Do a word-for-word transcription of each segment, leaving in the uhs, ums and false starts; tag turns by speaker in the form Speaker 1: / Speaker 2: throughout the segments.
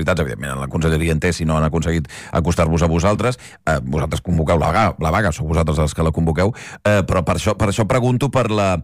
Speaker 1: responsabilitats, evidentment, la conselleria en té si no han aconseguit acostar-vos a vosaltres. Eh, vosaltres convoqueu la vaga, la vaga, sou vosaltres els que la convoqueu, eh, però per això, per això pregunto per la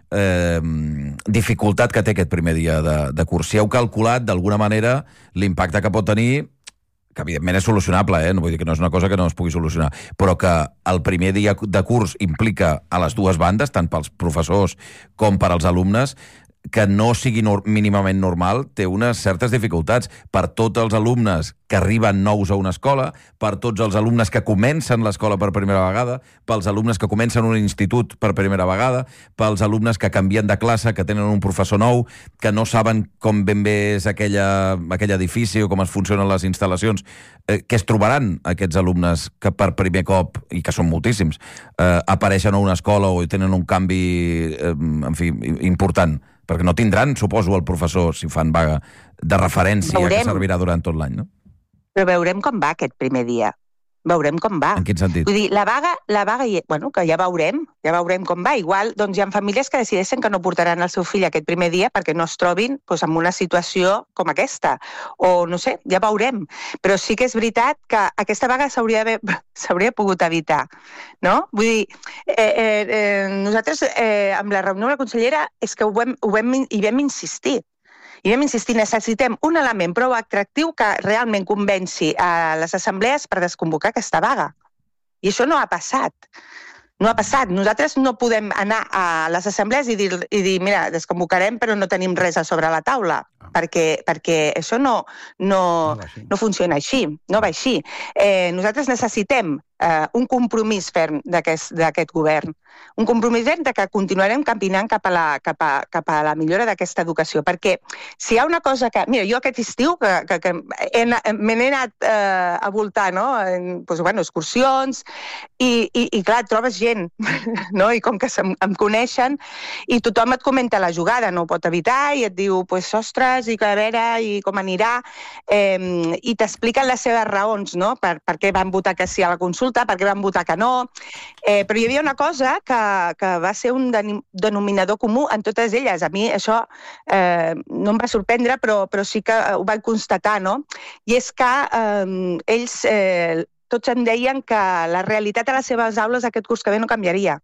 Speaker 1: eh, dificultat que té aquest primer dia de, de curs. Si heu calculat, d'alguna manera, l'impacte que pot tenir, que evidentment és solucionable, eh? No vull dir que no és una cosa que no es pugui solucionar, però que el primer dia de curs implica a les dues bandes, tant pels professors com per als alumnes, que no sigui nor- mínimament normal, té unes certes dificultats per tots els alumnes que arriben nous a una escola, per tots els alumnes que comencen l'escola per primera vegada, pels alumnes que comencen un institut per primera vegada, pels alumnes que canvien de classe, que tenen un professor nou, que no saben com ben bé és aquella, aquell edifici o com es funcionen les instal·lacions. Eh, què es trobaran aquests alumnes que per primer cop, i que són moltíssims, eh, apareixen a una escola o tenen un canvi, eh, en fi, important? Perquè no tindran, suposo, el professor, si fan vaga, de referència
Speaker 2: veurem.
Speaker 1: Que servirà durant tot l'any, no?
Speaker 2: Però veurem com va aquest primer dia. Veurem com va.
Speaker 1: En quin sentit?
Speaker 2: Vull dir, la vaga, la vaga, bueno, que ja veurem, ja veurem com va. Igual, doncs hi ha famílies que decideixen que no portaran el seu fill aquest primer dia perquè no es trobin doncs, en una situació com aquesta. O, no sé, ja veurem. Però sí que és veritat que aquesta vaga s'hauria s'hauria pogut evitar, no? Vull dir, eh, eh, eh, nosaltres, eh, amb la reunió amb la consellera, és que ho vam, ho vam, hi vam insistir. I vam insistir, necessitem un element prou atractiu que realment convenci a les assemblees per desconvocar aquesta vaga. I això no ha passat. No ha passat. Nosaltres no podem anar a les assemblees i dir, i dir mira, desconvocarem però no tenim res a sobre la taula, ah. perquè, perquè això no, no, no, no funciona així, no va així. Eh, nosaltres necessitem eh, un compromís ferm d'aquest govern, un compromís ferm de que continuarem caminant cap a la, cap a, cap a la millora d'aquesta educació, perquè si hi ha una cosa que... Mira, jo aquest estiu que, que, que me n'he anat eh, a voltar, no? En, doncs, bueno, excursions, i, i, i clar, trobes gent, no? I com que em, em coneixen, i tothom et comenta la jugada, no ho pot evitar, i et diu, pues, ostres, i que a veure, i com anirà, eh, i t'expliquen les seves raons, no? Per, per què van votar que sí a la consulta, per què van votar que no, eh, però hi havia una cosa que, que va ser un denominador comú en totes elles. A mi això eh, no em va sorprendre, però, però sí que ho vaig constatar, no? I és que eh, ells eh, tots em deien que la realitat a les seves aules aquest curs que ve no canviaria,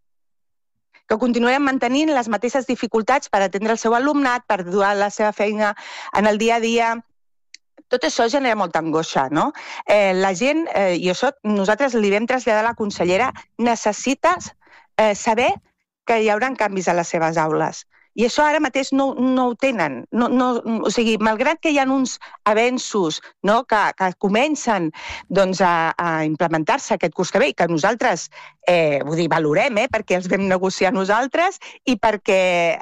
Speaker 2: que continuarem mantenint les mateixes dificultats per atendre el seu alumnat, per dur la seva feina en el dia a dia. Tot això genera molta angoixa, no? Eh, la gent, eh, i això nosaltres li vam traslladar a la consellera, necessites eh, saber que hi haurà canvis a les seves aules. I això ara mateix no, no ho tenen. No, no, o sigui, malgrat que hi ha uns avenços, no, que, que comencen doncs, a, a implementar-se aquest curs que ve, i que nosaltres eh, vull dir, valorem, eh, perquè els vam negociar nosaltres i perquè,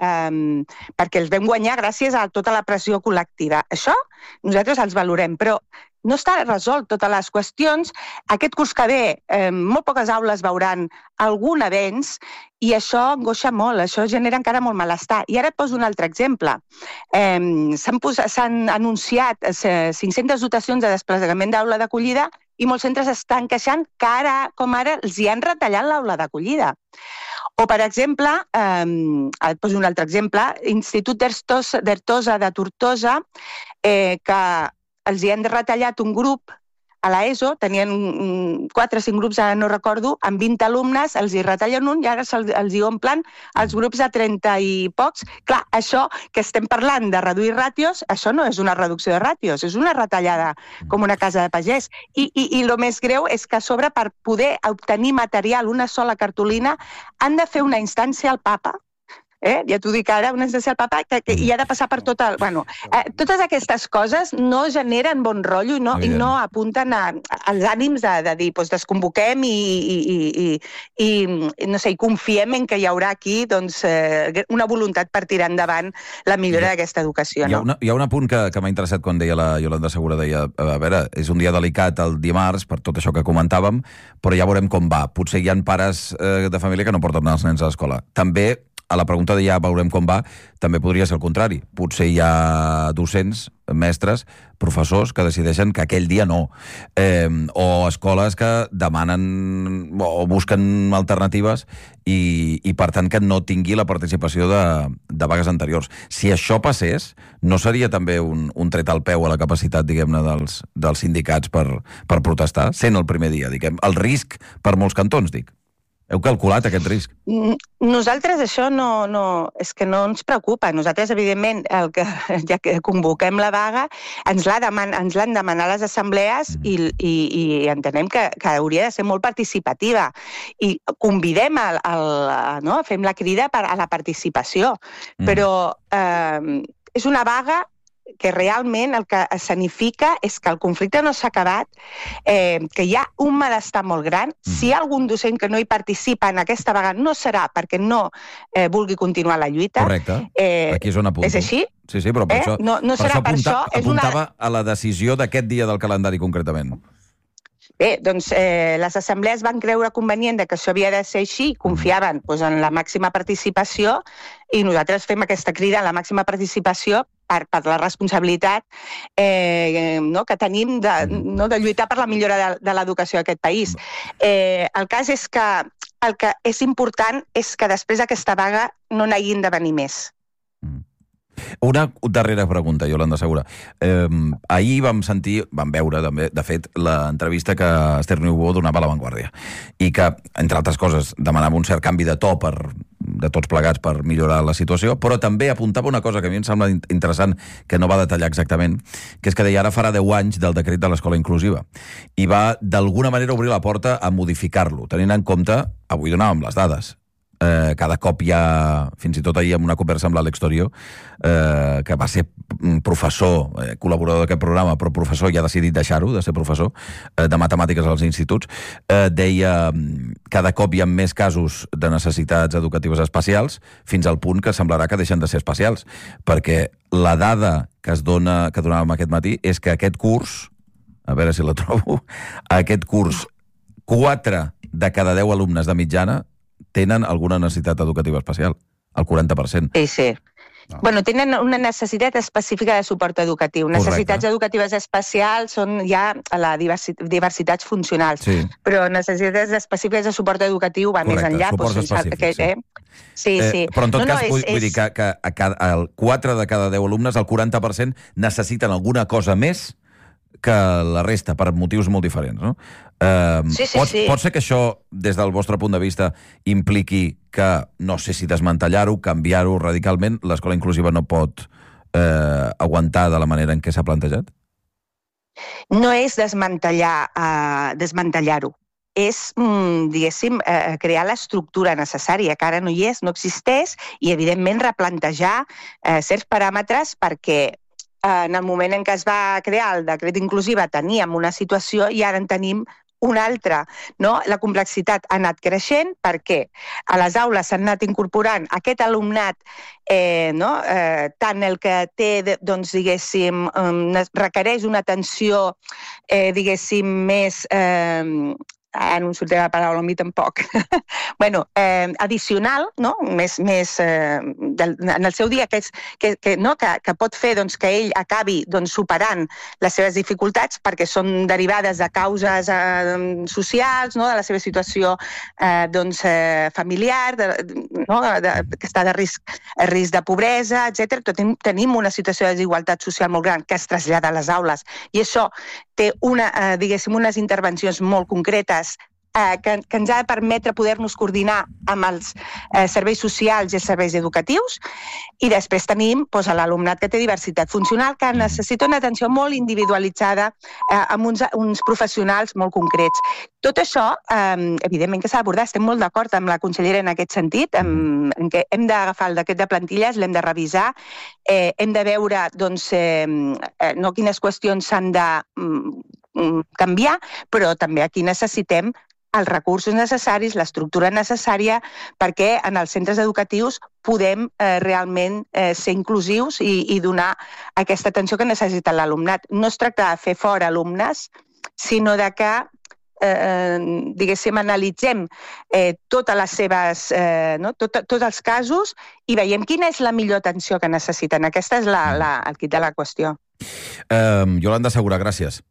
Speaker 2: eh, perquè els vam guanyar gràcies a tota la pressió col·lectiva. Això nosaltres els valorem, però no està resolt totes les qüestions. Aquest curs que ve, eh, molt poques aules veuran algun avenç i això angoixa molt, això genera encara molt malestar. I ara et poso un altre exemple. Eh, s'han anunciat cinc-centes dotacions de desplegament d'aula d'acollida i molts centres estan queixant que ara, com ara, els hi han retallat l'aula d'acollida. O, per exemple, eh, et poso un altre exemple, Institut d'Artosa de Tortosa, eh, que els hi han retallat un grup a l'ESO, tenien quatre o cinc grups, ara no recordo, amb vint alumnes, els hi retallen un i ara els hi omplen els grups de trenta i pocs. Clar, això que estem parlant de reduir ràtios, això no és una reducció de ràtios, és una retallada com una casa de pagès. I, i, i el més greu és que a sobre, per poder obtenir material, una sola cartolina, han de fer una instància al papa. Eh? Ja t'ho dic ara, una instància al papa que, que hi ha de passar per tot el... Bueno, eh, totes aquestes coses no generen bon rotllo i no, i no apunten a, als ànims de, de dir, doncs desconvoquem i, i, i, i, i no sé, i confiem en que hi haurà aquí doncs, eh, una voluntat per tirar endavant la millora d'aquesta educació. No?
Speaker 1: Hi ha, una, hi ha un apunt que, que m'ha interessat quan deia la Iolanda Segura, deia, a veure, és un dia delicat el dimarts per tot això que comentàvem, però ja veurem com va. Potser hi ha pares eh, de família que no porten els nens a l'escola. També a la pregunta de ja veurem com va, també podria ser el contrari. Potser hi ha docents, mestres, professors que decideixen que aquell dia no. Eh, o escoles que demanen o busquen alternatives i, i per tant, que no tingui la participació de, de vagues anteriors. Si això passés, no seria també un, un tret al peu a la capacitat, diguem-ne, dels, dels sindicats per, per protestar, sent el primer dia, diguem. El risc per molts cantons, dic. Heu calculat aquest risc?
Speaker 2: Nosaltres això no, no, és que no ens preocupa. Nosaltres, evidentment, el que, ja que convoquem la vaga, ens l'han deman, ens l'han demanat les assemblees mm. i, i, i entenem que, que hauria de ser molt participativa. I convidem, al, al, no? Fem la crida per, a la participació. Mm. Però eh, és una vaga que realment el que escenifica és que el conflicte no s'ha acabat, eh, que hi ha un malestar molt gran. Mm. Si hi ha algun docent que no hi participa en aquesta vaga, no serà perquè no eh, vulgui continuar la lluita.
Speaker 1: Correcte. Eh, Aquí és on apunto.
Speaker 2: És així?
Speaker 1: Sí, sí, però per
Speaker 2: eh?
Speaker 1: això,
Speaker 2: no, no
Speaker 1: per
Speaker 2: serà
Speaker 1: això apunta,
Speaker 2: per això.
Speaker 1: apuntava
Speaker 2: una...
Speaker 1: a la decisió d'aquest dia del calendari, concretament.
Speaker 2: Bé, doncs eh, les assemblees van creure convenient que això havia de ser així, confiaven mm. doncs, en la màxima participació, i nosaltres fem aquesta crida a la màxima participació per, per la responsabilitat eh, no, que tenim de, no, de lluitar per la millora de, de l'educació d'aquest país. Eh, el cas és que el que és important és que després d'aquesta vaga no n'hagin de venir més.
Speaker 1: Una darrera pregunta, Iolanda Segura. Eh, ahir vam sentir, vam veure, també, de fet, l'entrevista que Esther Niubó donava a La Vanguardia i que, entre altres coses, demanava un cert canvi de to per, de tots plegats per millorar la situació, però també apuntava una cosa que a mi em sembla interessant, que no va detallar exactament, que és que deia ara farà deu anys del decret de l'escola inclusiva i va, d'alguna manera, obrir la porta a modificar-lo, tenint en compte, avui donàvem les dades, Eh, cada cop hi ha, fins i tot ahir amb una conversa amb l'Àlex Torio, eh, que va ser professor, eh, col·laborador d'aquest programa, però professor i ha decidit deixar-ho, de ser professor eh, de matemàtiques als instituts, eh, deia cada cop hi ha més casos de necessitats educatives especials, fins al punt que semblarà que deixen de ser especials, perquè la dada que es dona, que donàvem aquest matí, és que aquest curs, a veure si la trobo, aquest curs, quatre de cada deu alumnes de mitjana tenen alguna necessitat educativa especial, el quaranta per cent.
Speaker 2: Sí, sí. No. Bueno, tenen una necessitat específica de suport educatiu. Correcte. Necessitats educatives especials són ja la diversi- diversitats funcionals, sí. Però necessitats específiques de suport educatiu va
Speaker 1: Correcte.
Speaker 2: Més enllà.
Speaker 1: Suports
Speaker 2: doncs,
Speaker 1: específics,
Speaker 2: que, eh? Sí,
Speaker 1: eh,
Speaker 2: sí.
Speaker 1: Però en tot
Speaker 2: no,
Speaker 1: cas,
Speaker 2: no,
Speaker 1: vull,
Speaker 2: és,
Speaker 1: vull dir que, que a cada, el quatre de cada deu alumnes, el quaranta per cent, necessiten alguna cosa més que la resta, per motius molt diferents, no? Uh,
Speaker 2: sí, sí,
Speaker 1: pot,
Speaker 2: sí.
Speaker 1: pot ser que això, des del vostre punt de vista, impliqui que, no sé si desmantellar-ho, canviar-ho radicalment, l'escola inclusiva no pot eh, aguantar de la manera en què s'ha plantejat?
Speaker 2: No és desmantellar, uh, desmantellar-ho. És, mm, diguéssim, eh, crear l'estructura necessària, que ara no hi és, no existeix, i, evidentment, replantejar eh, certs paràmetres perquè en el moment en què es va crear el decret inclusiva teníem una situació i ara en tenim una altra, no? La complexitat ha anat creixent perquè a les aules s'han anat incorporant aquest alumnat, eh, no? eh, tant el que té, doncs, diguéssim, eh, requereix una atenció, eh, diguéssim, més... Eh, ara no em sortirà la paraula, a mi tampoc. bueno, eh, addicional, no? Més, més eh, del, en el seu dia, que, és, que, que, no? que, que pot fer doncs, que ell acabi doncs, superant les seves dificultats perquè són derivades de causes eh, socials, no? De la seva situació eh, doncs, eh, familiar, de, no? de, de, que està de risc, risc de pobresa, etcètera. Tenim, tenim una situació de desigualtat social molt gran que es trasllada a les aules i això té una, eh, diguéssim, unes intervencions molt concretes Eh, que, que ens ha de permetre poder-nos coordinar amb els eh, serveis socials i els serveis educatius, i després tenim doncs, l'alumnat que té diversitat funcional, que necessita una atenció molt individualitzada eh, amb uns, uns professionals molt concrets. Tot això, eh, evidentment que s'ha d'abordar, estem molt d'acord amb la consellera en aquest sentit, en, en què hem d'agafar el decret de plantilles, l'hem de revisar, eh, hem de veure doncs, eh, eh, no quines qüestions s'han de mm, canviar, però també aquí necessitem els recursos necessaris, l'estructura necessària perquè en els centres educatius podem eh, realment eh, ser inclusius i, i donar aquesta atenció que necessita l'alumnat. No es tracta de fer fora alumnes, sinó de que eh, diguéssim, analitzem eh, totes les seves, eh, no? Tot, tots els casos i veiem quina és la millor atenció que necessiten. Aquesta és la, la, el quid de la qüestió.
Speaker 1: Um, Iolanda Segura, gràcies.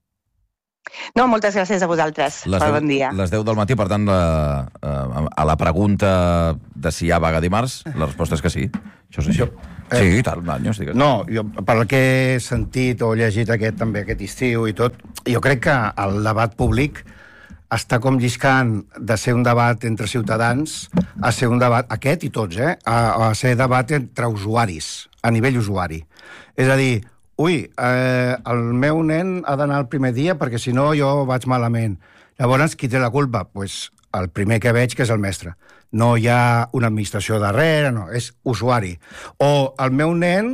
Speaker 2: No, moltes gràcies a vosaltres.
Speaker 1: Les
Speaker 2: bon dia.
Speaker 1: Les deu del matí, per tant, la, a la pregunta de si hi ha vaga dimarts, la resposta és que sí. Això és això. Sí, i tal, Anyos, digues.
Speaker 3: No, jo, pel que he sentit o llegit aquest, també aquest estiu i tot, jo crec que el debat públic està com lliscant de ser un debat entre ciutadans a ser un debat, aquest i tots, eh, a, a ser debat entre usuaris, a nivell usuari. És a dir, ui, eh, el meu nen ha d'anar el primer dia perquè si no jo vaig malament. Llavors, qui té la culpa? Doncs pues, el primer que veig, que és el mestre. No hi ha una administració darrere, no, és usuari. O el meu nen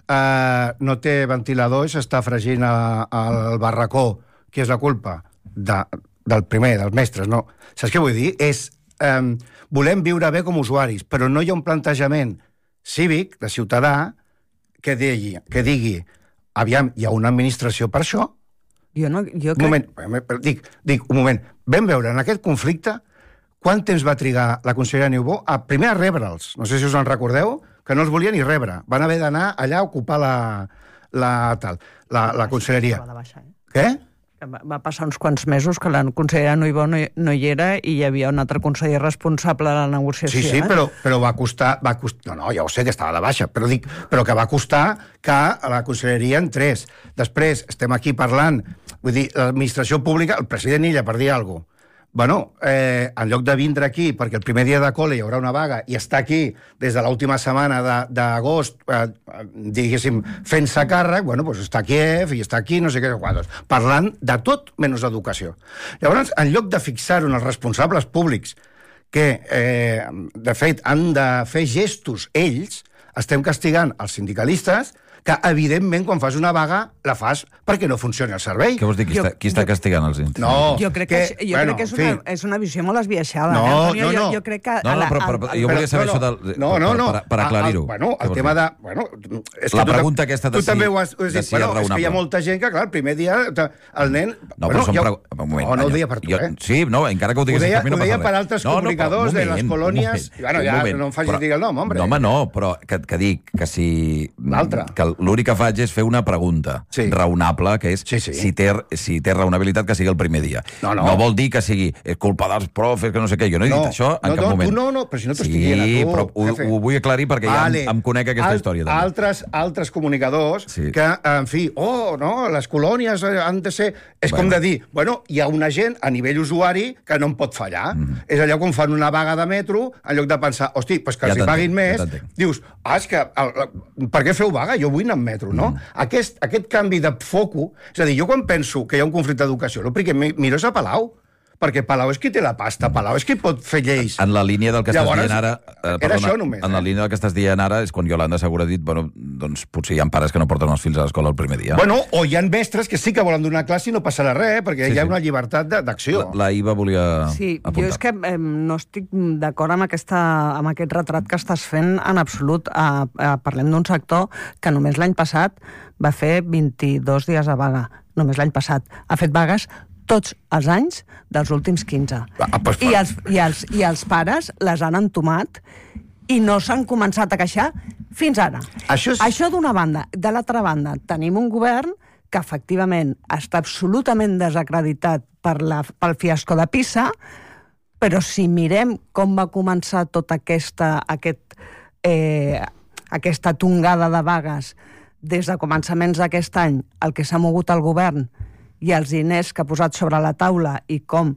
Speaker 3: eh, no té ventilador i s'està fregint a, al barracó. Qui és la culpa? De, del primer, dels mestres, no. Saps què vull dir? És, eh, volem viure bé com a usuaris, però no hi ha un plantejament cívic, de ciutadà, que digui, que digui aviam, hi ha una administració per això?
Speaker 4: Jo no... Jo
Speaker 3: un moment, dic, dic, un moment. Vam veure en aquest conflicte quant temps va trigar la consellera Niubó a primer a rebre'ls. No sé si us en recordeu, que no els volia ni rebre. Van haver d'anar allà a ocupar la, la, tal, la, la conselleria. Què?
Speaker 4: Va, va passar uns quants mesos que la consellera Niubó no, no hi era i hi havia un altre conseller responsable de la negociació.
Speaker 3: Sí, sí,
Speaker 4: eh?
Speaker 3: però, però va costar, va costar... No, no, ja ho sé que estava a la baixa, però dic, però que va costar que a la conselleria entrés. Després, estem aquí parlant, vull dir, l'administració pública, el president Illa, per dir alguna cosa, bueno, eh, en lloc de vindre aquí, perquè el primer dia de col·le hi haurà una vaga, i està aquí des de l'última setmana d'agost, eh, diguéssim, fent-se càrrec, bueno, doncs està a Kiev i està aquí, no sé què, parlant de tot menys d'educació. Llavors, en lloc de fixar-ho en els responsables públics, que, eh, de fet, han de fer gestos ells, estem castigant els sindicalistes, que, evidentment, quan fas una vaga, la fas perquè no funcioni el servei.
Speaker 1: Què vols dir? Qui, jo, està, qui està jo, castigant els sindicalistes?
Speaker 3: No,
Speaker 4: jo crec que, que, jo bueno, crec que és, una, és una visió molt esbiaixada.
Speaker 3: No,
Speaker 4: eh, Antonio?
Speaker 3: no, no.
Speaker 4: Jo, jo crec que...
Speaker 1: No, no, però, però, però jo volia saber
Speaker 3: no,
Speaker 1: això del,
Speaker 3: no, no, no.
Speaker 1: per, per aclarir-ho.
Speaker 3: Bueno, el tema de... Bueno, és que
Speaker 1: la pregunta tu, aquesta de si,
Speaker 3: també ho has, has dit,
Speaker 1: si
Speaker 3: bueno,
Speaker 1: és raonable.
Speaker 3: És que hi ha molta gent que, clar, el primer dia el nen...
Speaker 1: No, però
Speaker 3: bueno,
Speaker 1: són...
Speaker 3: ja,
Speaker 1: Pre... Un moment,
Speaker 3: no, no ho deia per tu,
Speaker 1: jo,
Speaker 3: eh?
Speaker 1: Sí, no, encara que ho diguessis per mi no passa res.
Speaker 3: Ho deia per altres comunicadors de les colònies... Bueno, ja no em facis dir el nom, hombre.
Speaker 1: No, home, no, però que, que dic que si...
Speaker 3: L'altre.
Speaker 1: Que l'únic que faig és fer una pregunta
Speaker 3: sí.
Speaker 1: raonable, que és
Speaker 3: sí, sí.
Speaker 1: Si, té, si té raonabilitat que sigui el primer dia.
Speaker 3: No, no.
Speaker 1: no vol dir que sigui és culpa dels profes, que no sé què. Jo no he
Speaker 3: no,
Speaker 1: dit això en
Speaker 3: no,
Speaker 1: cap
Speaker 3: no,
Speaker 1: moment.
Speaker 3: Tu no, no, però si no t'ho estic
Speaker 1: sí,
Speaker 3: dient a tu.
Speaker 1: Sí, però ho, ho vull aclarir perquè vale. ja em, em conec aquesta
Speaker 3: Al,
Speaker 1: història. També.
Speaker 3: Altres, altres comunicadors sí. que, en fi, oh, no, les colònies han de ser... És bueno. com de dir, bueno, hi ha una gent a nivell usuari que no em pot fallar. Mm. És allò quan fan una vaga de metro, en lloc de pensar, hosti, pues que ja els hi paguin més, ja dius, ah, és que, el, per què feu vaga? Jo vull anar en metro, no? Mm. Aquest, aquest canvi de foco, és a dir, jo quan penso que hi ha un conflicte d'educació, el primer que miro és a Palau, perquè Palau és qui té la pasta, Palau és qui pot fer lleis.
Speaker 1: En la línia del que estàs
Speaker 3: Llavors,
Speaker 1: dient ara... Eh,
Speaker 3: era això només.
Speaker 1: En la línia del que estàs dient ara és quan Iolanda Segura ha dit, bueno, doncs potser hi ha pares que no porten els fills a l'escola el primer dia.
Speaker 3: Bueno, o hi ha mestres que sí que volen donar classe i no passarà res, perquè sí, hi ha sí. una llibertat d'acció.
Speaker 1: La, la Iva volia
Speaker 4: sí,
Speaker 1: apuntar.
Speaker 4: Jo és que eh, no estic d'acord amb, aquesta, amb aquest retrat que estàs fent en absolut. Eh, eh, parlem d'un sector que només l'any passat va fer vint-i-dos dies de vaga. Només l'any passat. Ha fet vagues tots els anys dels últims quinze.
Speaker 3: Ah, pues,
Speaker 4: I, els, i, els, I els pares les han entomat i no s'han començat a queixar fins ara.
Speaker 3: Això, és...
Speaker 4: Això d'una banda. De l'altra banda, tenim un govern que efectivament està absolutament desacreditat per la, pel fiasco de Pisa, però si mirem com va començar tota aquesta, aquest, eh, aquesta tongada de vagues des de començaments d'aquest any, el que s'ha mogut al govern i els diners que ha posat sobre la taula i com,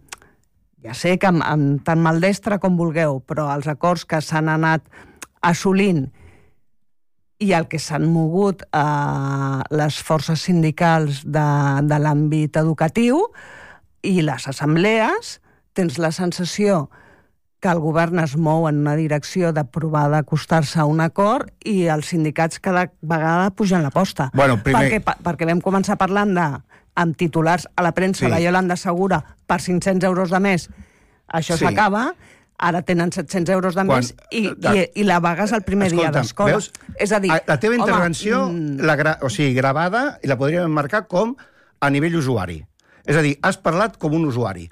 Speaker 4: ja sé que amb, amb tan maldestre com vulgueu, però els acords que s'han anat assolint i el que s'han mogut a les forces sindicals de, de l'àmbit educatiu i les assemblees, tens la sensació que el govern es mou en una direcció de provar d'acostar-se a un acord i els sindicats cada vegada pugen la posta.
Speaker 3: Bueno, primer...
Speaker 4: perquè, perquè vam començar parlant de amb titulars a la premsa sí. de Iolanda Segura per cinc-cents euros de més, això sí. s'acaba, ara tenen set-cents euros de més Quan, i, la, i, i la vaga és el primer dia d'escola. És a dir,
Speaker 3: la teva home, intervenció, mm... la gra, o sigui, gravada, i la podríem marcar com a nivell usuari. És a dir, has parlat com un usuari.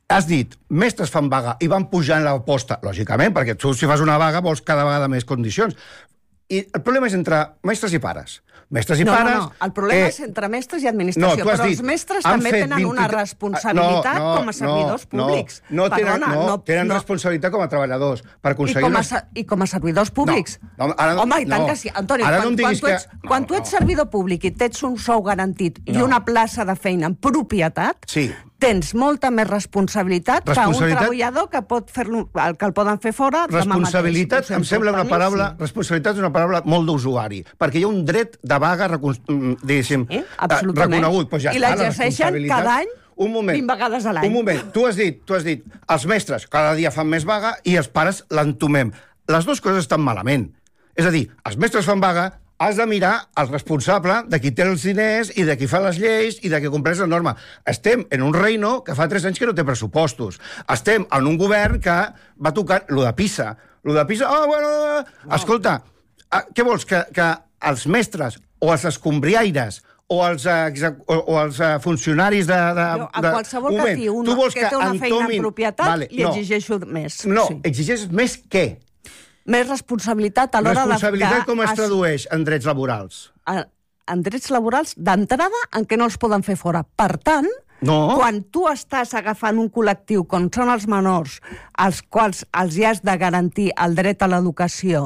Speaker 3: has dit, mestres fan vaga i van pujant la posta, lògicament, perquè tu si fas una vaga vols cada vegada més condicions. I el problema és entre mestres i pares. Mestres i
Speaker 4: no,
Speaker 3: pares...
Speaker 4: No, no, el problema eh, és entre mestres i administració, no, però dit, els mestres també tenen vint... una responsabilitat no, no, com a servidors
Speaker 3: no,
Speaker 4: públics.
Speaker 3: No, no, tenen,
Speaker 4: Perdona,
Speaker 3: no,
Speaker 4: no,
Speaker 3: tenen
Speaker 4: no.
Speaker 3: responsabilitat com a treballadors. Per aconseguir
Speaker 4: I, com a,
Speaker 3: una...
Speaker 4: I com a servidors públics?
Speaker 3: No, no, ara,
Speaker 4: Home, i tant
Speaker 3: no.
Speaker 4: que sí. Antoni,
Speaker 3: Ara
Speaker 4: quan,
Speaker 3: no
Speaker 4: quan, tu ets,
Speaker 3: que...
Speaker 4: quan tu ets servidor públic i tens un sou garantit no. i una plaça de feina en propietat,
Speaker 3: sí.
Speaker 4: tens molta més responsabilitat,
Speaker 3: responsabilitat...
Speaker 4: que un treballador que pot fer-lo, el que el poden fer fora
Speaker 3: responsabilitat,
Speaker 4: demà mateix.
Speaker 3: em sembla una paraula, sí. responsabilitat és una paraula molt d'usuari, perquè hi ha un dret de vaga diguéssim,
Speaker 4: sí, reconegut.
Speaker 3: Pues ja
Speaker 4: I l'exerceixen cada any
Speaker 3: un moment,
Speaker 4: vint vegades a l'any.
Speaker 3: Un moment, tu has dit, tu has dit, els mestres cada dia fan més vaga i els pares l'entomem. Les dues coses estan malament. És a dir, els mestres fan vaga, has de mirar el responsable de qui té els diners i de qui fa les lleis i de qui compleix la norma. Estem en un reino que fa tres anys que no té pressupostos. Estem en un govern que va tocar lo de Pisa. Lo de Pisa, ah, oh, bueno, no. Escolta, què vols, que, que els mestres o els escombriaires o els, o, o els funcionaris de... de
Speaker 4: jo, a qualsevol
Speaker 3: moment,
Speaker 4: que, un, que té una feina en propietat, vale, li exigeixo no. més.
Speaker 3: No,
Speaker 4: sí.
Speaker 3: exigeixes més què?
Speaker 4: Més responsabilitat a l'hora de...
Speaker 3: Responsabilitat com es tradueix en drets laborals?
Speaker 4: En drets laborals, d'entrada, en què no els poden fer fora. Per tant, no. quan tu estàs agafant un col·lectiu com són els menors, als quals els hi has de garantir el dret a l'educació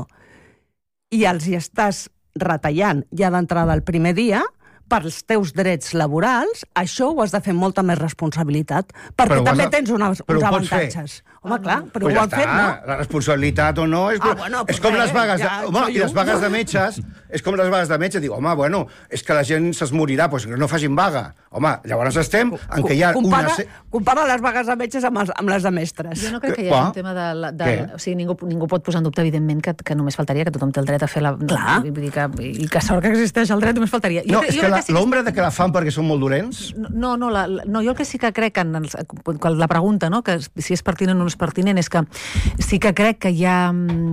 Speaker 4: i els hi estàs retallant ja d'entrada el primer dia, pels teus drets laborals, això ho has de fer amb molta més responsabilitat, perquè però també de... tens una, uns avantatges. Fer. Home, clar, però
Speaker 3: pues
Speaker 4: ho
Speaker 3: ja
Speaker 4: han fet, no?
Speaker 3: La responsabilitat o no... És, ah, bueno, és com les vagues de... Ja, home, i les vagues de metges... És com les vagues de metges. Dic, home, bueno, és que la gent se's morirà, doncs no facin vaga. Home, llavors estem en què hi ha
Speaker 4: compara,
Speaker 3: una...
Speaker 4: Compara les vagues de metges amb, els, amb les de mestres.
Speaker 5: Jo no crec que hi hagi un tema de... de, de o sigui, ningú, ningú pot posar en dubte, evidentment, que, que només faltaria, que tothom té el dret a fer la...
Speaker 4: Clar.
Speaker 5: Vull dir que, I que sort que existeix el dret, només faltaria.
Speaker 3: No,
Speaker 5: jo,
Speaker 3: és
Speaker 5: jo
Speaker 3: que la,
Speaker 5: sí
Speaker 3: l'ombra de que la fan perquè són molt dolents...
Speaker 5: No, no, la, no jo el que sí que crec, en els, quan la pregunta, no, que si és pertinent o no és pertinent, és que sí que crec que hi ha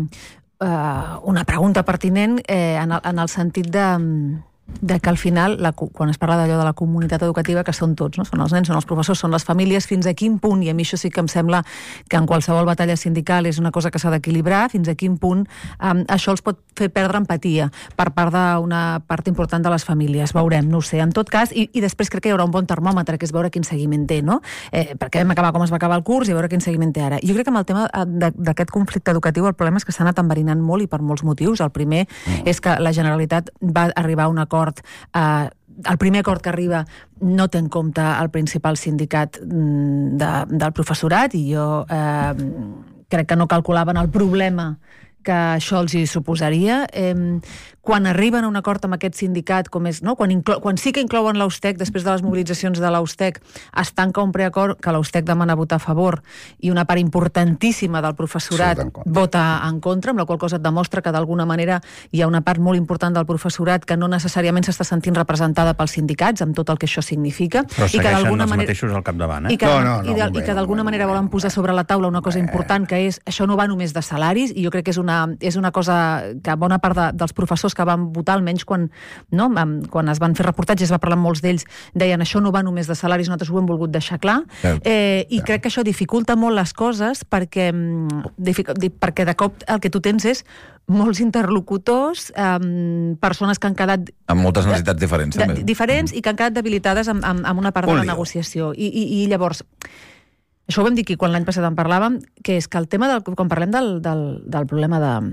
Speaker 5: uh, una pregunta pertinent eh, en, el, en el sentit de... de que al final, la, quan es parla d'allò de la comunitat educativa, que són tots, no? Són els nens, són els professors, són les famílies, fins a quin punt, i a mi això sí que em sembla que en qualsevol batalla sindical és una cosa que s'ha d'equilibrar, fins a quin punt um, això els pot fer perdre empatia per part d'una part important de les famílies. Veurem, no ho sé, en tot cas, i, i després crec que hi haurà un bon termòmetre, que és veure quin seguiment té, no? Eh, perquè vam acabar com es va acabar el curs i veure quin seguiment té ara. Jo crec que amb el tema d'aquest conflicte educatiu el problema és que s'ha anat enverinant molt i per molts motius. El primer mm. és que la Generalitat va arribar a un acord Uh, el primer acord que arriba no té en compte el principal sindicat de, del professorat i jo eh, crec que no calculaven el problema que això els hi suposaria. Eh, quan arriben a un acord amb aquest sindicat, com és, no? quan, inclo, quan sí que inclouen l'Austec, després de les mobilitzacions de l'Austec, es tanca un preacord que l'Austec demana votar a favor i una part importantíssima del professorat sí, en vota en contra, amb la qual cosa et demostra que d'alguna manera hi ha una part molt important del professorat que no necessàriament s'està sentint representada pels sindicats, amb tot el que això significa.
Speaker 6: Però
Speaker 5: i que d'alguna
Speaker 6: els
Speaker 5: manera...
Speaker 6: mateixos al capdavant, eh?
Speaker 5: I que,
Speaker 3: no, no, no,
Speaker 5: i de, i que d'alguna manera volen posar sobre la taula una cosa important, que és, això no va només de salaris, i jo crec que és una, és una cosa que bona part de, dels professors que van votar, almenys quan, no, quan es van fer reportatges, es va parlar amb molts d'ells, deien això no va només de salaris, nosaltres ho hem volgut deixar clar, eh, i crec que això dificulta molt les coses perquè, perquè de cop el que tu tens és molts interlocutors, eh, persones que han quedat...
Speaker 1: Amb moltes necessitats diferents,
Speaker 5: de,
Speaker 1: també.
Speaker 5: Diferents, mm. i que han quedat debilitades amb, amb, amb una part de la negociació. I, i, i llavors... Això ho vam dir aquí quan l'any passat en parlàvem, que és que el tema, del, quan parlem del, del, del problema de,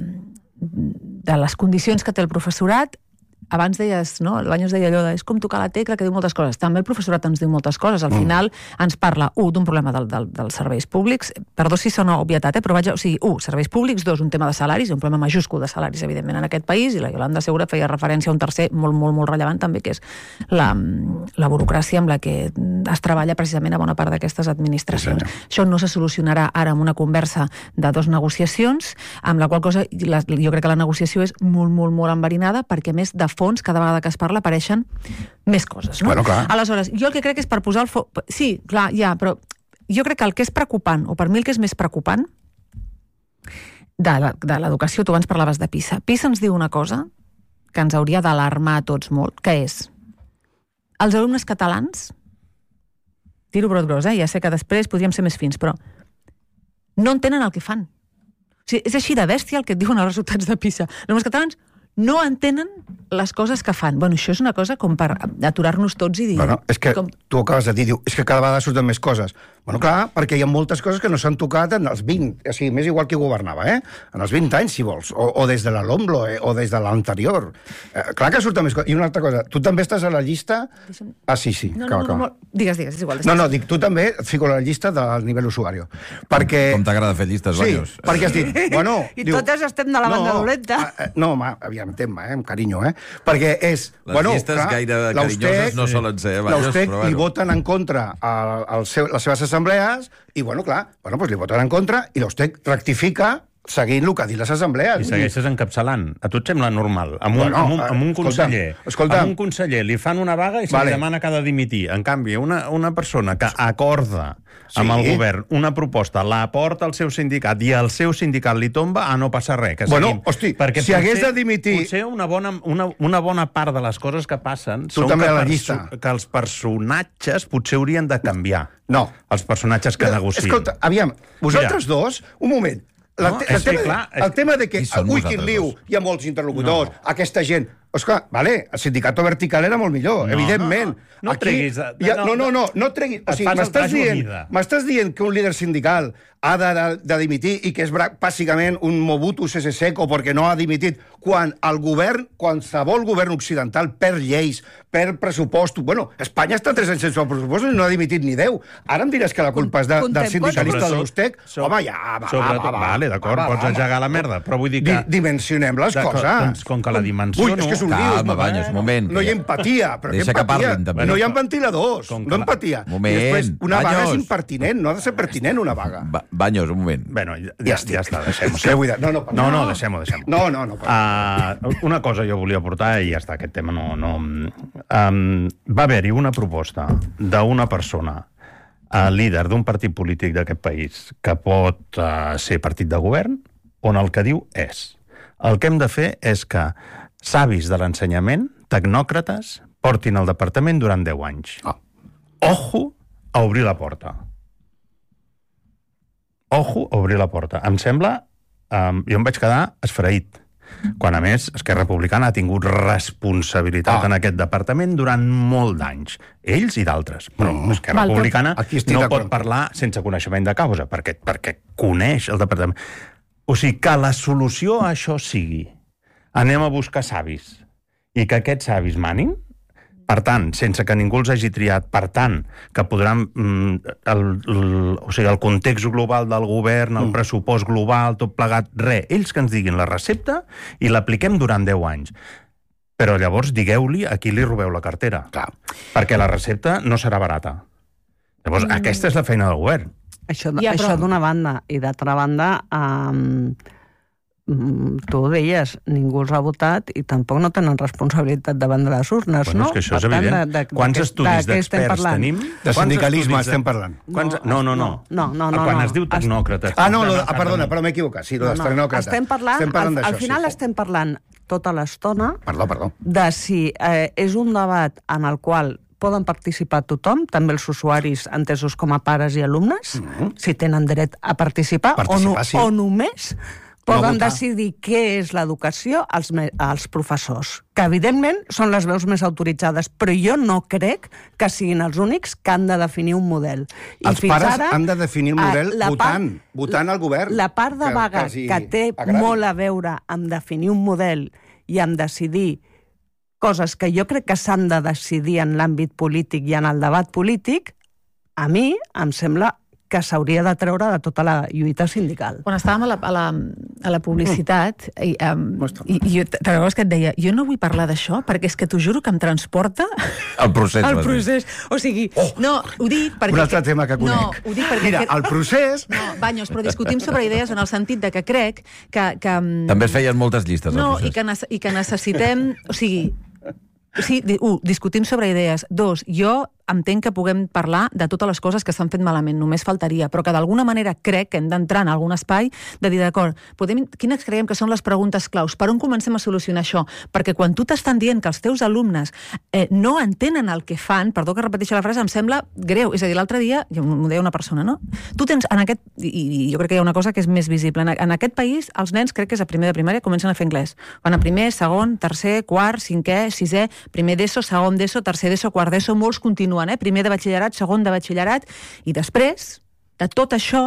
Speaker 5: de les condicions que té el professorat, abans deies, no? L'any us deia allò de és com tocar la tecla, que diu moltes coses. També el professorat ens diu moltes coses. Al final ens parla, un, d'un problema del, del, dels serveis públics, perdó si sona obvietat, eh? Però vaja, o sigui, un, serveis públics, dos, un tema de salaris, un problema majúscul de salaris, evidentment, en aquest país, i la Iolanda Segura feia referència a un tercer molt, molt, molt rellevant també, que és la, la burocràcia amb la que es treballa precisament a bona part d'aquestes administracions. Sí, això no se solucionarà ara amb una conversa de dos negociacions, amb la qual cosa la, jo crec que la negociació és molt, molt, molt enverinada, perquè a més de fons, cada vegada que es parla apareixen més coses, no?
Speaker 3: Bueno, clar.
Speaker 5: Aleshores, jo el que crec és per posar el fo... Sí, clar, ja, però jo crec que el que és preocupant, o per mi el que és més preocupant de, la, de l'educació, tu abans parlaves de PISA. PISA ens diu una cosa que ens hauria d'alarmar a tots molt, que és els alumnes catalans tiro brot gros, eh? Ja sé que després podríem ser més fins, però no entenen el que fan. O sigui, és així de bèstia el que et diuen els resultats de PISA. Els catalans no entenen les coses que fan. Bueno, això és una cosa com per aturar-nos tots i dir...
Speaker 3: Bueno, és que
Speaker 5: com...
Speaker 3: tu acabes de dir, diu, és que cada vegada surten més coses. Bueno, clar, perquè hi ha moltes coses que no s'han tocat en els vint, o sigui, més igual que governava, eh? En els vint anys, si vols, o, o des de la LOMLO, eh? O des de l'anterior. Eh, clar que surten més coses. I una altra cosa, tu també estàs a la llista... Ah, sí, sí,
Speaker 5: no,
Speaker 3: acaba,
Speaker 5: no, no,
Speaker 3: acaba.
Speaker 5: no, digues, digues, és igual.
Speaker 3: No, no, dic, tu també et fico a la llista del nivell usuari. Perquè...
Speaker 1: Com t'agrada fer llistes,
Speaker 3: Sí,
Speaker 1: Baños?
Speaker 3: perquè has dit, bueno...
Speaker 4: I totes estem de la banda dolenta.
Speaker 3: eh, No, home, aviam, entén-me, eh, amb carinyo, eh? Perquè és...
Speaker 1: Les
Speaker 3: bueno,
Speaker 1: llistes
Speaker 3: clar,
Speaker 1: gaire
Speaker 3: l'Austec-
Speaker 1: carinyoses no solen ser, eh, Baños,
Speaker 3: L'Austec
Speaker 1: però bueno.
Speaker 3: li voten en contra a, a seu, les seves assemblees i, bueno, clar, bueno, doncs li voten en contra i l'Austec rectifica seguint el que ha dit les assemblees.
Speaker 6: I segueixes encapçalant. A tu et sembla normal? Amb un,
Speaker 3: Bueno,
Speaker 6: amb un, amb un
Speaker 3: escolta'm,
Speaker 6: conseller.
Speaker 3: escolta'm.
Speaker 6: Amb un conseller li fan una vaga i se
Speaker 3: Vale.
Speaker 6: li demana que ha de dimitir. En canvi, una, una persona que acorda
Speaker 3: Sí.
Speaker 6: amb el govern una proposta, la aporta al seu sindicat i el seu sindicat li tomba, ah, no passa res. Que
Speaker 3: Bueno,
Speaker 6: seguim.
Speaker 3: hosti,
Speaker 6: Perquè
Speaker 3: si hagués de dimitir-
Speaker 6: Potser una bona, una, una bona part de les coses que passen
Speaker 3: Tu
Speaker 6: són
Speaker 3: també
Speaker 6: que,
Speaker 3: a la
Speaker 6: perso-
Speaker 3: llista.
Speaker 6: que els personatges potser haurien de canviar.
Speaker 3: No.
Speaker 6: Els personatges que negocien.
Speaker 3: Escolta, aviam, vosaltres
Speaker 6: Mira.
Speaker 3: dos, un moment, la,
Speaker 6: No,
Speaker 3: te,
Speaker 6: és
Speaker 3: el, tema,
Speaker 6: que, clar,
Speaker 3: de, el
Speaker 6: és-
Speaker 3: tema de que
Speaker 1: Qui són
Speaker 3: ui,
Speaker 1: vosaltres
Speaker 3: quin liu,
Speaker 1: dos?
Speaker 3: hi ha molts interlocutors,
Speaker 6: No.
Speaker 3: aquesta gent... Esclar, vale, el sindicato vertical era molt millor,
Speaker 6: No,
Speaker 3: evidentment.
Speaker 6: no, no. No treguis de-
Speaker 3: hi ha,
Speaker 6: no,
Speaker 3: no, no,
Speaker 6: no.
Speaker 3: no, no treguis... O
Speaker 6: Et
Speaker 3: sigui,
Speaker 6: fas el
Speaker 3: m'estàs
Speaker 6: traç
Speaker 3: dient,
Speaker 6: humida.
Speaker 3: m'estàs dient que un líder sindical ha de, de, de dimitir i que és bra- bàsicament un Mobutu Sese Seko perquè no ha dimitit, quan el govern, qualsevol govern occidental, per lleis, per pressupostos... Bueno, Espanya està tres anys sense pressupostos i no ha dimitit ni deu. Ara em diràs que la culpa és de, del
Speaker 4: Contem
Speaker 3: sindicalista
Speaker 6: coses.
Speaker 3: de l'Ustec?
Speaker 6: Sobre-
Speaker 3: Home, ja, va,
Speaker 6: Sobretot,
Speaker 3: va, va, va.
Speaker 6: vale, d'acord,
Speaker 3: Va, va,
Speaker 6: pots
Speaker 3: va,
Speaker 6: engegar
Speaker 3: va.
Speaker 6: la merda, però vull dir que...
Speaker 3: Di, dimensionem les
Speaker 6: D'acord,
Speaker 3: coses.
Speaker 6: doncs, com que la dimensió
Speaker 3: Ui, és que és un
Speaker 6: no-
Speaker 3: lío.
Speaker 1: Calma, Baños, un moment.
Speaker 3: No hi ha empatia, però
Speaker 1: Deixa
Speaker 3: què
Speaker 1: que
Speaker 3: empatia?
Speaker 1: parlin, també.
Speaker 3: No hi ha ventiladors,
Speaker 6: Com que
Speaker 3: no
Speaker 6: la-
Speaker 3: empatia.
Speaker 1: Moment,
Speaker 3: I després, una vaga
Speaker 1: Baños.
Speaker 3: és impertinent, no ha de ser pertinent una vaga.
Speaker 1: Ba Baños, un moment.
Speaker 6: Bueno, ja,
Speaker 3: Ja
Speaker 6: ja,
Speaker 3: estic.
Speaker 6: ja està, deixem-ho.
Speaker 3: Què vull dir? No, no,
Speaker 6: no, no, deixem-ho, deixem-ho.
Speaker 3: No, no, no.
Speaker 6: Uh, una cosa jo volia portar, i ja està, aquest tema no... no um, va haver-hi una proposta d'una persona, uh, líder d'un partit polític d'aquest país, que pot uh, ser partit de govern, on el que diu és: el que hem de fer és que savis de l'ensenyament, tecnòcrates, portin el departament durant deu anys.
Speaker 3: Ah.
Speaker 6: Ojo a obrir la porta. Ojo a obrir la porta. Em sembla... Um, jo em vaig quedar esfereït. Quan, a més, Esquerra Republicana ha tingut responsabilitat
Speaker 3: Ah.
Speaker 6: en aquest departament durant molt d'anys. Ells i d'altres. Però
Speaker 3: Mm.
Speaker 6: Esquerra
Speaker 5: Val,
Speaker 6: Republicana
Speaker 3: aquí estic
Speaker 6: no
Speaker 3: d'acord
Speaker 6: pot parlar sense coneixement de causa, perquè, perquè coneix el departament. O sigui, que la solució a això sigui anem a buscar savis i que aquests savis manin, per tant, sense que ningú els hagi triat, per tant, que podran... Mm, el, el, o sigui, el context global del govern, el mm. pressupost global, tot plegat, res. Ells que ens diguin la recepta i l'apliquem durant deu anys. Però llavors digueu-li a qui li robeu la cartera.
Speaker 3: Clar.
Speaker 6: Perquè la recepta no serà barata. Llavors, mm. aquesta és la feina del govern.
Speaker 4: Això,
Speaker 5: Ja,
Speaker 4: això
Speaker 5: però-
Speaker 4: d'una banda. I d'altra banda, um, tu ho deies, ningú els ha votat i tampoc no tenen responsabilitat davant de les urnes,
Speaker 6: Bueno,
Speaker 4: no?
Speaker 6: és que això és
Speaker 4: Per tant,
Speaker 6: evident.
Speaker 4: de- de-
Speaker 6: Quants
Speaker 4: de-
Speaker 6: estudis
Speaker 4: de què estem
Speaker 6: d'experts
Speaker 4: parlant?
Speaker 6: tenim?
Speaker 3: De
Speaker 6: Quants
Speaker 3: sindicalisme
Speaker 6: estudis de-
Speaker 3: estem parlant.
Speaker 6: Quants...
Speaker 4: No,
Speaker 6: No, no, no.
Speaker 4: no, no, no,
Speaker 6: Quan
Speaker 4: no.
Speaker 6: es diu tecnòcrates...
Speaker 3: Ah, no, lo,
Speaker 6: de-
Speaker 3: ah, perdona, però m'he equivocat. Sí, lo dels tecnòcrates.
Speaker 4: Estem parlant,
Speaker 3: estem parlant
Speaker 4: al, al
Speaker 3: d'això,
Speaker 4: final
Speaker 3: sí.
Speaker 4: estem parlant tota l'estona
Speaker 3: Perdó, perdó.
Speaker 4: de si eh, és un debat en el qual poden participar tothom, també els usuaris entesos com a pares i alumnes, mm-hmm. si tenen dret a participar,
Speaker 3: Participar,
Speaker 4: o, no,
Speaker 3: sí.
Speaker 4: o només poden
Speaker 3: votar.
Speaker 4: decidir què és l'educació als, me- als professors, que evidentment són les veus més autoritzades, però jo no crec que siguin els únics que han de definir un model. I
Speaker 3: Els
Speaker 4: fins
Speaker 3: pares
Speaker 4: ara,
Speaker 3: han de definir el
Speaker 4: eh,
Speaker 3: model
Speaker 4: la
Speaker 3: votant,
Speaker 4: part-
Speaker 3: votant al govern.
Speaker 4: La part de
Speaker 3: que-
Speaker 4: vaga
Speaker 3: que els hi
Speaker 4: que té
Speaker 3: agradi.
Speaker 4: molt a veure amb definir un model i amb decidir coses que jo crec que s'han de decidir en l'àmbit polític i en el debat polític, a mi em sembla que s'hauria de treure de tota la lluita sindical.
Speaker 5: Quan estàvem a la, a la, a la publicitat, i, um,
Speaker 3: Mostra.
Speaker 5: i, i jo, te'n recordes que et deia, jo no vull parlar d'això perquè és que t'ho juro que em transporta
Speaker 1: El procés.
Speaker 5: el
Speaker 1: vas dir.
Speaker 5: procés. O sigui,
Speaker 3: Oh!
Speaker 5: no, ho dic perquè...
Speaker 3: Un altre tema que conec.
Speaker 5: No, ho dic perquè...
Speaker 3: Mira, el procés...
Speaker 5: No, Baños, però discutim sobre idees en el sentit de que crec que... que mm,
Speaker 1: També es feien moltes llistes, al
Speaker 5: no,
Speaker 1: procés.
Speaker 5: i que, i que necessitem... O sigui, sí, di- un, discutim sobre idees. Dos, jo entenc que puguem parlar de totes les coses que s'han fet malament, només faltaria, però que d'alguna manera crec que hem d'entrar en algun espai de dir, d'acord, podem, quines creiem que són les preguntes claus? Per on comencem a solucionar això? Perquè quan tu t'estan dient que els teus alumnes eh, no entenen el que fan, perdó que repeteixi la frase, em sembla greu. És a dir, l'altre dia, m'ho deia una persona, no? Tu tens en aquest, i, i jo crec que hi ha una cosa que és més visible, en, en aquest país els nens, crec que és a primer de primària, comencen a fer anglès. Van a primer, segon, tercer, quart, cinquè, sisè, primer d'ESO, segon d'ESO, tercer d'ESO, quart d'ESO, molts continuen, eh? Primer de batxillerat, segon de batxillerat, i després de tot això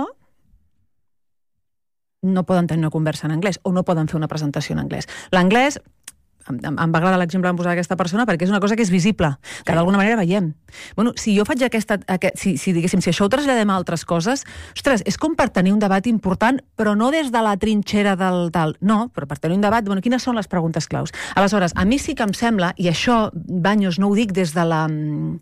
Speaker 5: no poden tenir una conversa en anglès o no poden fer una presentació en anglès. L'anglès, em, em va agradar l'exemple que em posava aquesta persona perquè és una cosa que és visible, que d'alguna manera veiem. Bueno, si jo faig aquesta... Aquest, si, si, diguéssim, si això ho traslladem a altres coses, ostres, és com per tenir un debat important, però no des de la trinxera del tal. No, però per tenir un debat, bueno, quines són les preguntes claus? Aleshores, a mi sí que em sembla, i això, Baños, no ho dic des de la...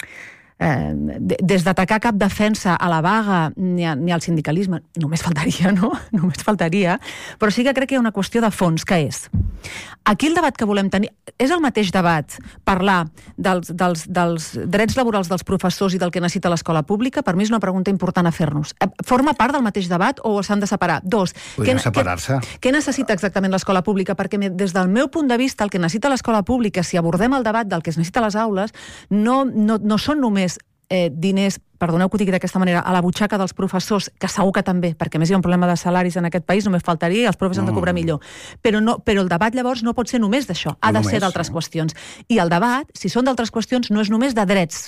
Speaker 5: Eh, des d'atacar cap defensa a la vaga ni, a, ni al sindicalisme, només faltaria, no? Només faltaria, però sí que crec que hi ha una qüestió de fons, que és aquí el debat que volem tenir, és el mateix debat parlar dels, dels, dels drets laborals dels professors i del que necessita l'escola pública? Per mi és una pregunta important a fer-nos. Forma part del mateix debat o s'han de separar? Dos,
Speaker 3: Podria separar-se.
Speaker 5: Què, què necessita exactament l'escola pública? Perquè des del meu punt de vista el que necessita l'escola pública, si abordem el debat del que es necessita a les aules, no, no, no són només Eh, diners, perdoneu que ho digui d'aquesta manera, a la butxaca dels professors, que segur que també, perquè a més hi ha un problema de salaris en aquest país, només faltaria, i els professors mm. han de cobrar millor. Però, no, però el debat llavors no pot ser només d'això, ha no de només, ser d'altres no. qüestions. I el debat, si són d'altres qüestions, no és només de drets,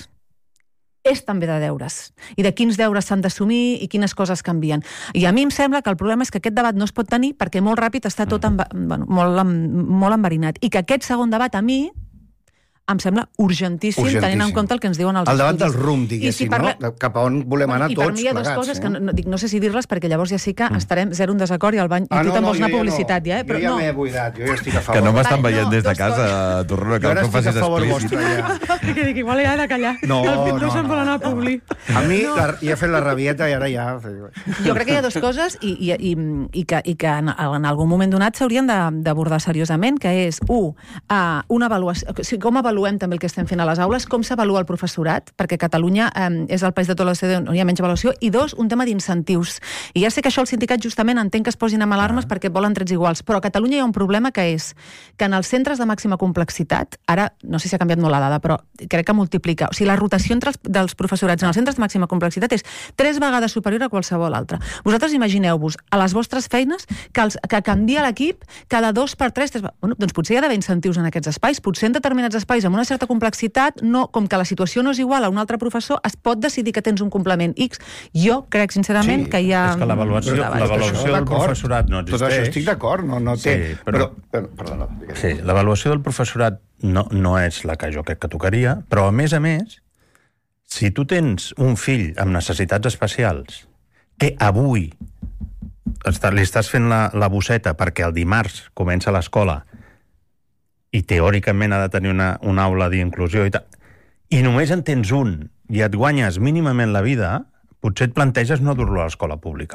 Speaker 5: és també de deures, i de quins deures s'han d'assumir i quines coses canvien. I a mi em sembla que el problema és que aquest debat no es pot tenir perquè molt ràpid està tot enva... bueno, molt, molt enverinat, i que aquest segon debat a mi em sembla urgentíssim, urgentíssim, tenint en compte el que ens diuen els
Speaker 3: el debat
Speaker 5: estudis.
Speaker 3: del rumb, diguéssim, si parla... no? Cap a on volem bueno, anar tots plegats. I per mi hi ha dues coses eh? que no, dic, no sé si dir-les, perquè llavors ja sí que mm. estarem zero en desacord i, el bany... ah, I tu no, te'n vols no, anar publicitat, ja, eh? Però jo ja
Speaker 5: no.
Speaker 3: m'he buidat, jo ja estic a favor.
Speaker 1: Que no m'estan
Speaker 5: vale,
Speaker 1: veient
Speaker 5: no,
Speaker 1: des de casa, Torrona, que no facis explícit.
Speaker 5: Que dic, igual ja he de callar.
Speaker 3: No,
Speaker 5: no,
Speaker 3: no,
Speaker 5: se'n vol anar a publi.
Speaker 3: A mi ja he fet la rabieta i ara ja...
Speaker 5: Jo crec que hi ha dues coses i, i, i, i, que, i que en, en algun moment donat s'haurien d'abordar seriosament, que és, un, uh, una avaluació, o sigui, com avaluem també el que estem fent a les aules, com s'avalua el professorat, perquè Catalunya eh, és el país de tota l'O C D E on hi ha menys avaluació, i dos, un tema d'incentius. I ja sé que això el sindicat justament entenc que es posin amb alarmes ah. perquè volen drets iguals, però a Catalunya hi ha un problema que és que en els centres de màxima complexitat, ara no sé si ha canviat molt la dada, però crec que multiplica, o sigui, la rotació entre els, dels professorats en els centres de màxima complexitat és tres vegades superior a qualsevol altra. Vosaltres imagineu-vos a les vostres feines que, els, que canvia l'equip cada dos per tres, tres... Bueno, doncs potser hi ha d'haver incentius en aquests espais, potser en determinats espais amb una certa complexitat, no, com que la situació no és igual a un altre professor, es pot decidir que tens un complement X. Jo crec, sincerament, sí, que hi ha...
Speaker 6: És que l'avaluació del professorat no existeix.
Speaker 3: Tot això estic d'acord, no, no té...
Speaker 6: Sí, però,
Speaker 3: però, perdona,
Speaker 6: sí, l'avaluació del professorat no, no és la que jo crec que tocaria, però, a més a més, si tu tens un fill amb necessitats especials que avui li estàs fent la, la bosseta perquè el dimarts comença l'escola i teòricament ha de tenir una, una aula d'inclusió i tal, i només en tens un i et guanyes mínimament la vida, potser et planteges no dur-lo a l'escola pública.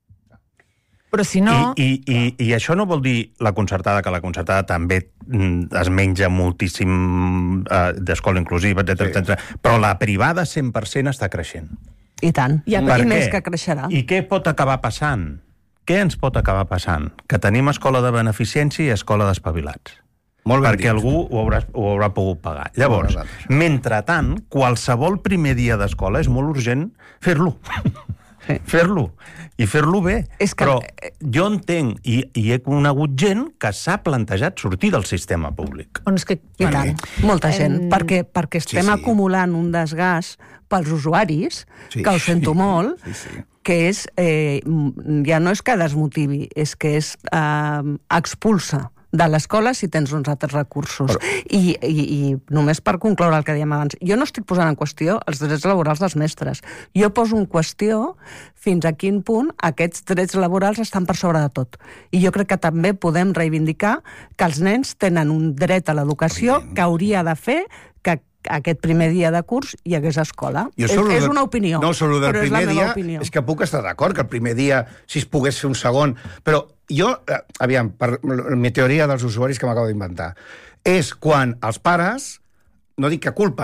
Speaker 5: Però si no...
Speaker 6: I, i, i, I això no vol dir la concertada, que la concertada també es menja moltíssim eh, d'escola inclusiva, etcètera, sí. etcètera. Però la privada cent per cent està creixent.
Speaker 4: I tant. I
Speaker 6: per
Speaker 4: més
Speaker 6: què?
Speaker 4: Que creixerà.
Speaker 6: I què pot acabar passant? Què ens pot acabar passant? Que tenim escola de beneficència i escola d'espavilats.
Speaker 3: Molt ben
Speaker 6: perquè
Speaker 3: dit.
Speaker 6: algú ho haurà, ho haurà pogut pagar. Llavors, mentrestant, qualsevol primer dia d'escola és molt urgent fer-lo. Sí. Fer-lo. I fer-lo bé.
Speaker 4: És que...
Speaker 6: Però jo entenc, i, i he conegut gent que s'ha plantejat sortir del sistema públic.
Speaker 5: On és que...
Speaker 4: I tant. Molta gent. Um... Perquè, perquè estem sí, sí. acumulant un desgast pels usuaris, sí, que ho sento sí. molt, sí, sí. que és... Eh, ja no és que desmotivi, és que és eh, expulsa de l'escola si tens uns altres recursos. Però... I, i, I només per concloure el que dèiem abans, jo no estic posant en qüestió els drets laborals dels mestres. Jo poso en qüestió fins a quin punt aquests drets laborals estan per sobre de tot. I jo crec que també podem reivindicar que els nens tenen un dret a l'educació que hauria de fer que aquest primer dia de curs hi hagués escola. És, és una opinió,
Speaker 3: no, sobre del
Speaker 4: però és la
Speaker 3: primer
Speaker 4: meva
Speaker 3: dia,
Speaker 4: opinió.
Speaker 3: És que puc estar d'acord que el primer dia, si es pogués fer un segon, però jo, eh, aviam, per la meva teoria dels usuaris que m'acabo d'inventar, és quan els pares, no dic que culpen,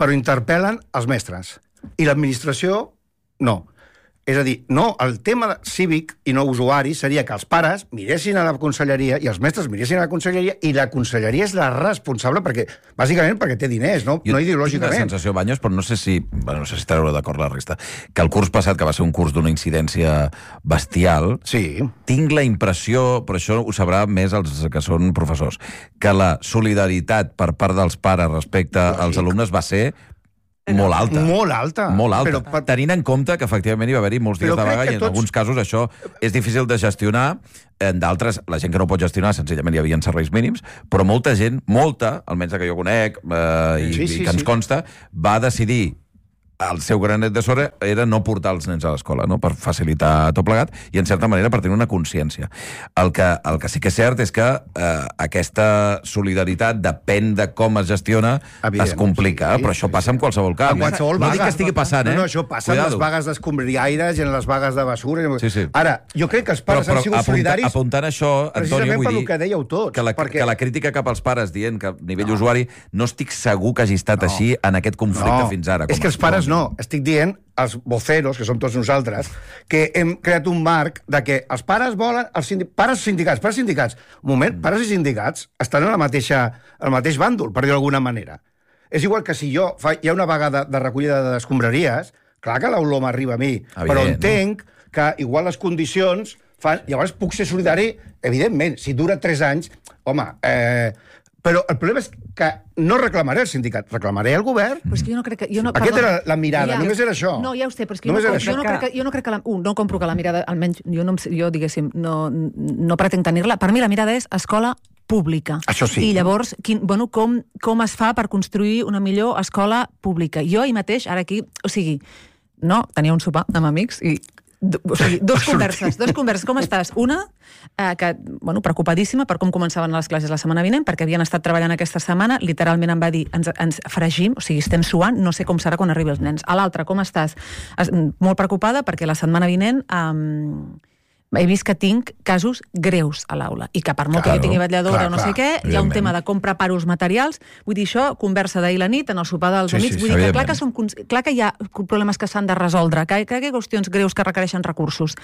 Speaker 3: però interpel·len els mestres. I l'administració, no. És a dir, no, el tema cívic i no usuari seria que els pares miressin a la conselleria i els mestres miressin a la conselleria i la conselleria és la responsable perquè, bàsicament, perquè té diners, no, no ideològicament.
Speaker 1: Tinc la sensació, Baños, però no sé si, bueno, no sé si estareu d'acord la resta, que el curs passat, que va ser un curs d'una incidència bestial,
Speaker 3: sí.
Speaker 1: Tinc la impressió, però això ho sabrà més els que són professors, que la solidaritat per part dels pares respecte Lògic. als alumnes va ser molt alta.
Speaker 3: Molt alta.
Speaker 1: Molt alta.
Speaker 3: Però,
Speaker 1: tenint en compte que efectivament hi va haver-hi molts dies de vaga i en tots... alguns casos això és difícil de gestionar, en d'altres la gent que no pot gestionar senzillament hi havia serveis mínims, però molta gent, molta, almenys que jo conec eh, i, sí, sí, i que ens sí. consta, va decidir el seu granet de sorra era no portar els nens a l'escola, no? Per facilitar tot plegat i, en certa manera, per tenir una consciència. El que, el que sí que és cert és que eh, aquesta solidaritat depèn de com es gestiona, Evident, es complica, sí, però això passa sí, sí. en qualsevol camp.
Speaker 3: En qualsevol
Speaker 1: no
Speaker 3: vaga,
Speaker 1: dic que estigui passant, eh?
Speaker 3: No, no, això passa Cuidado. en les vagues d'escombriaires i en les vagues de basura.
Speaker 1: Sí, sí.
Speaker 3: Ara, jo crec que els pares
Speaker 1: però, però,
Speaker 3: han sigut
Speaker 1: apunta,
Speaker 3: solidaris...
Speaker 1: Apuntant això, Antonio, vull dir...
Speaker 3: que dèieu tots.
Speaker 1: Que la,
Speaker 3: perquè...
Speaker 1: que la crítica cap als pares dient que a nivell no. usuari no estic segur que hagi estat no. així en aquest conflicte
Speaker 3: no.
Speaker 1: fins ara.
Speaker 3: És que els pares no. Estic dient els voceros, que som tots nosaltres, que hem creat un marc de que els pares volen... Els sindi... pares sindicats, pares sindicats. Un moment, pares i sindicats estan en la mateixa, el mateix bàndol, per dir d'alguna manera. És igual que si jo... Fa, hi ha una vaga de, de recollida d'escombraries, clar que l'olor m'arriba a mi, Evident, però entenc no? que igual les condicions fan... Llavors puc ser solidari, evidentment, si dura tres anys, home... Eh, però el problema és que no reclamaré al sindicat, reclamaré al govern.
Speaker 5: Però és que jo no crec que... Jo no,
Speaker 3: Aquesta era la mirada, ja, només era això.
Speaker 5: No, ja ho sé, però és que jo no, jo no, crec que, jo no crec que... La, un, no compro que la mirada, almenys jo, no, jo diguéssim, no, no pretenc tenir-la. Per mi la mirada és escola pública.
Speaker 3: Això sí.
Speaker 5: I llavors, quin, bueno, com, com es fa per construir una millor escola pública? Jo ahir mateix, ara aquí, o sigui, no, tenia un sopar amb amics i o sigui, dos converses, dos converses. Com estàs? Una, eh, que, bueno, preocupadíssima per com començaven les classes la setmana vinent, perquè havien estat treballant aquesta setmana, literalment em va dir, ens, ens fregim, o sigui, estem suant, no sé com serà quan arribi els nens. A l'altra, com estàs? Es, molt preocupada perquè la setmana vinent... Eh, he vist que tinc casos greus a l'aula i que per molt claro, que jo tingui vetlladora clar, o no clar, sé què, hi ha un tema de com preparo els materials, vull dir això, conversa d'ahir la nit en el sopar dels sí, amics, sí, vull dir que clar que, som, clar que hi ha problemes que s'han de resoldre, que, que hi ha qüestions greus que requereixen recursos.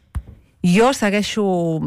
Speaker 5: Jo segueixo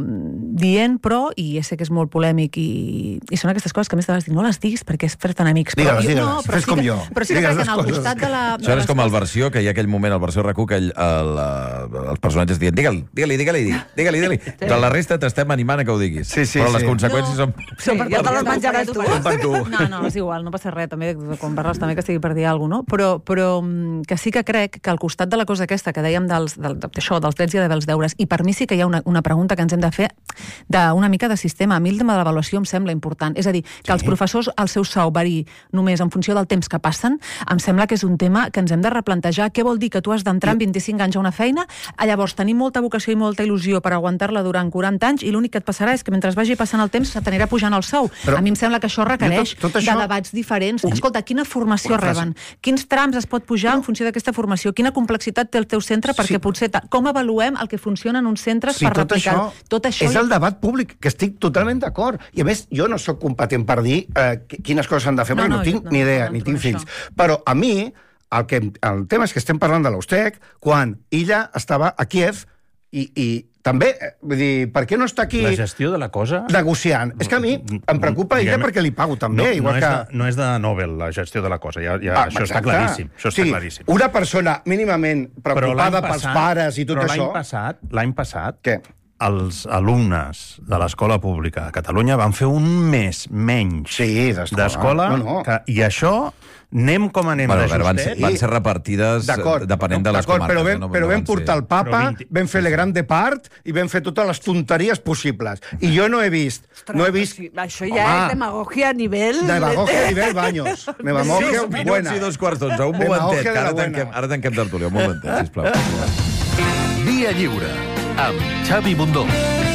Speaker 5: dient, però, i sé que és molt polèmic, i, i són aquestes coses que més de vegades dic, no les diguis perquè és fer-te'n amics.
Speaker 3: Digues-les, digues-les, no, fes com jo.
Speaker 5: Però sí que crec que en el costat de la...
Speaker 1: Això és com el versió, que hi ha aquell moment, el versió R Q, que el, el, els personatges diuen, digue-li, digue-li, digue-li, digue-li, digue-li. Però la resta t'estem animant a que ho diguis. Sí, sí, però les sí. conseqüències
Speaker 5: no.
Speaker 1: són...
Speaker 5: Sí, per ja te les menjaràs tu.
Speaker 1: Per tu.
Speaker 5: No, no, és igual, no passa res, també, quan parles també que estigui per dir alguna cosa, no? Però, però que sí que crec que al costat de la cosa aquesta que dèiem dels, del, d'això, dels drets i dels deures, i per mi sí que hi ha una, una pregunta que ens hem de fer d'una mica de sistema. A mi el tema de l'avaluació em sembla important. És a dir, que sí. els professors el seu sou varia només en funció del temps que passen, em sembla que és un tema que ens hem de replantejar. Què vol dir que tu has d'entrar amb vint-i-cinc anys a una feina, llavors tenir molta vocació i molta il·lusió per aguantar-la durant quaranta anys i l'únic que et passarà és que mentre vagi passant el temps se t'anirà pujant el sou. Però a mi em sembla que això requereix tot, tot això... de debats diferents. Un... Escolta, quina formació reben? Quins trams es pot pujar no. en funció d'aquesta formació? Quina complexitat té el teu centre? Perquè sí. potser... Com avaluem el que funciona en uns centres sí, per replicar? Tot això
Speaker 3: és el debat públic, que estic totalment d'acord. I a més, jo no sóc competent per dir eh, quines coses s'han de fer, no, perquè no, no tinc no, ni idea, no, no, ni tinc fills. Això. Però a mi, el, que, el tema és que estem parlant de l'Austec, quan ella estava a Kiev i, i també, vull dir, per què no està aquí...
Speaker 6: La gestió de la cosa...
Speaker 3: Negociant. És que a mi em preocupa ella perquè li pago també,
Speaker 6: no,
Speaker 3: igual
Speaker 6: no
Speaker 3: que...
Speaker 6: És de, no és de Nobel, la gestió de la cosa, ja, ja, ah, això exacte. està claríssim. Això
Speaker 3: sí,
Speaker 6: està claríssim.
Speaker 3: Una persona mínimament preocupada pels pares i tot
Speaker 6: però
Speaker 3: això...
Speaker 6: Però l'any passat, l'any passat...
Speaker 3: Què?
Speaker 6: Els alumnes de l'escola pública a Catalunya van fer un mes menys
Speaker 3: sí,
Speaker 6: d'escola,
Speaker 3: no, no.
Speaker 6: que, i això anem com anem
Speaker 1: bueno,
Speaker 6: de
Speaker 1: van ser, van ser repartides depenent de les comarques.
Speaker 3: Però vam,
Speaker 1: no,
Speaker 3: però
Speaker 1: no
Speaker 3: vam portar
Speaker 1: ser...
Speaker 3: el papa, vint... vam fer le grande part i vam fer totes les tonteries possibles. I jo no he vist...
Speaker 4: Ostres,
Speaker 3: no he vist...
Speaker 4: Això ja Home, és demagogia a nivell...
Speaker 3: Demagogia a nivell Baños. Demagogia
Speaker 1: sí, buena. Minuts i dos quarts d'onze, un momentet, que ara tanquem, ara tanquem tertúlia, un momentet, sisplau.
Speaker 7: Via Lliure, amb Xavi Bundó.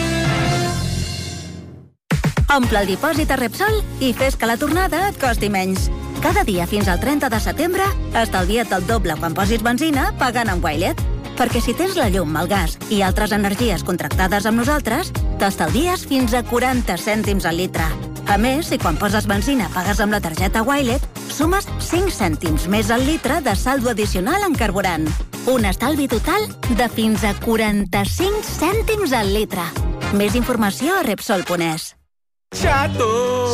Speaker 8: Omple el dipòsit a Repsol i fes que la tornada et costi menys. Cada dia fins al trenta de setembre, estalvia't el doble quan posis benzina pagant amb Wilet. Perquè si tens la llum, el gas i altres energies contractades amb nosaltres, t'estalvies fins a quaranta cèntims al litre. A més, si quan poses benzina pagues amb la targeta Wilet, sumes cinc cèntims més al litre de saldo addicional en carburant. Un estalvi total de fins a quaranta-cinc cèntims al litre. Més informació a Repsol punt es.
Speaker 9: Xato!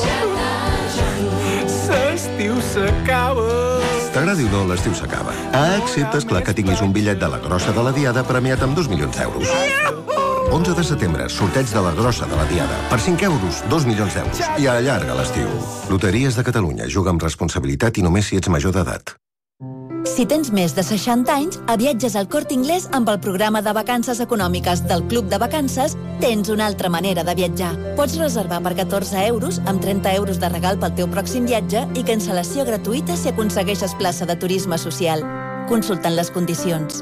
Speaker 9: L'estiu s'acaba!
Speaker 10: T'agradi o no, l'estiu s'acaba. Ah, excepte, esclar, que tinguis un bitllet de la grossa de la Diada premiat amb dos milions d'euros. onze de setembre, sorteig de la grossa de la Diada. Per cinc euros, dos milions d'euros. I allarga l'estiu. Loteries de Catalunya. Juga amb responsabilitat i només si ets major d'edat.
Speaker 11: Si tens més de seixanta anys, a Viatges al Corte Inglés amb el programa de vacances econòmiques del Club de Vacances tens una altra manera de viatjar. Pots reservar per catorze euros amb trenta euros de regal pel teu pròxim viatge i cancel·lació gratuïta si aconsegueixes plaça de turisme social. Consultant les condicions.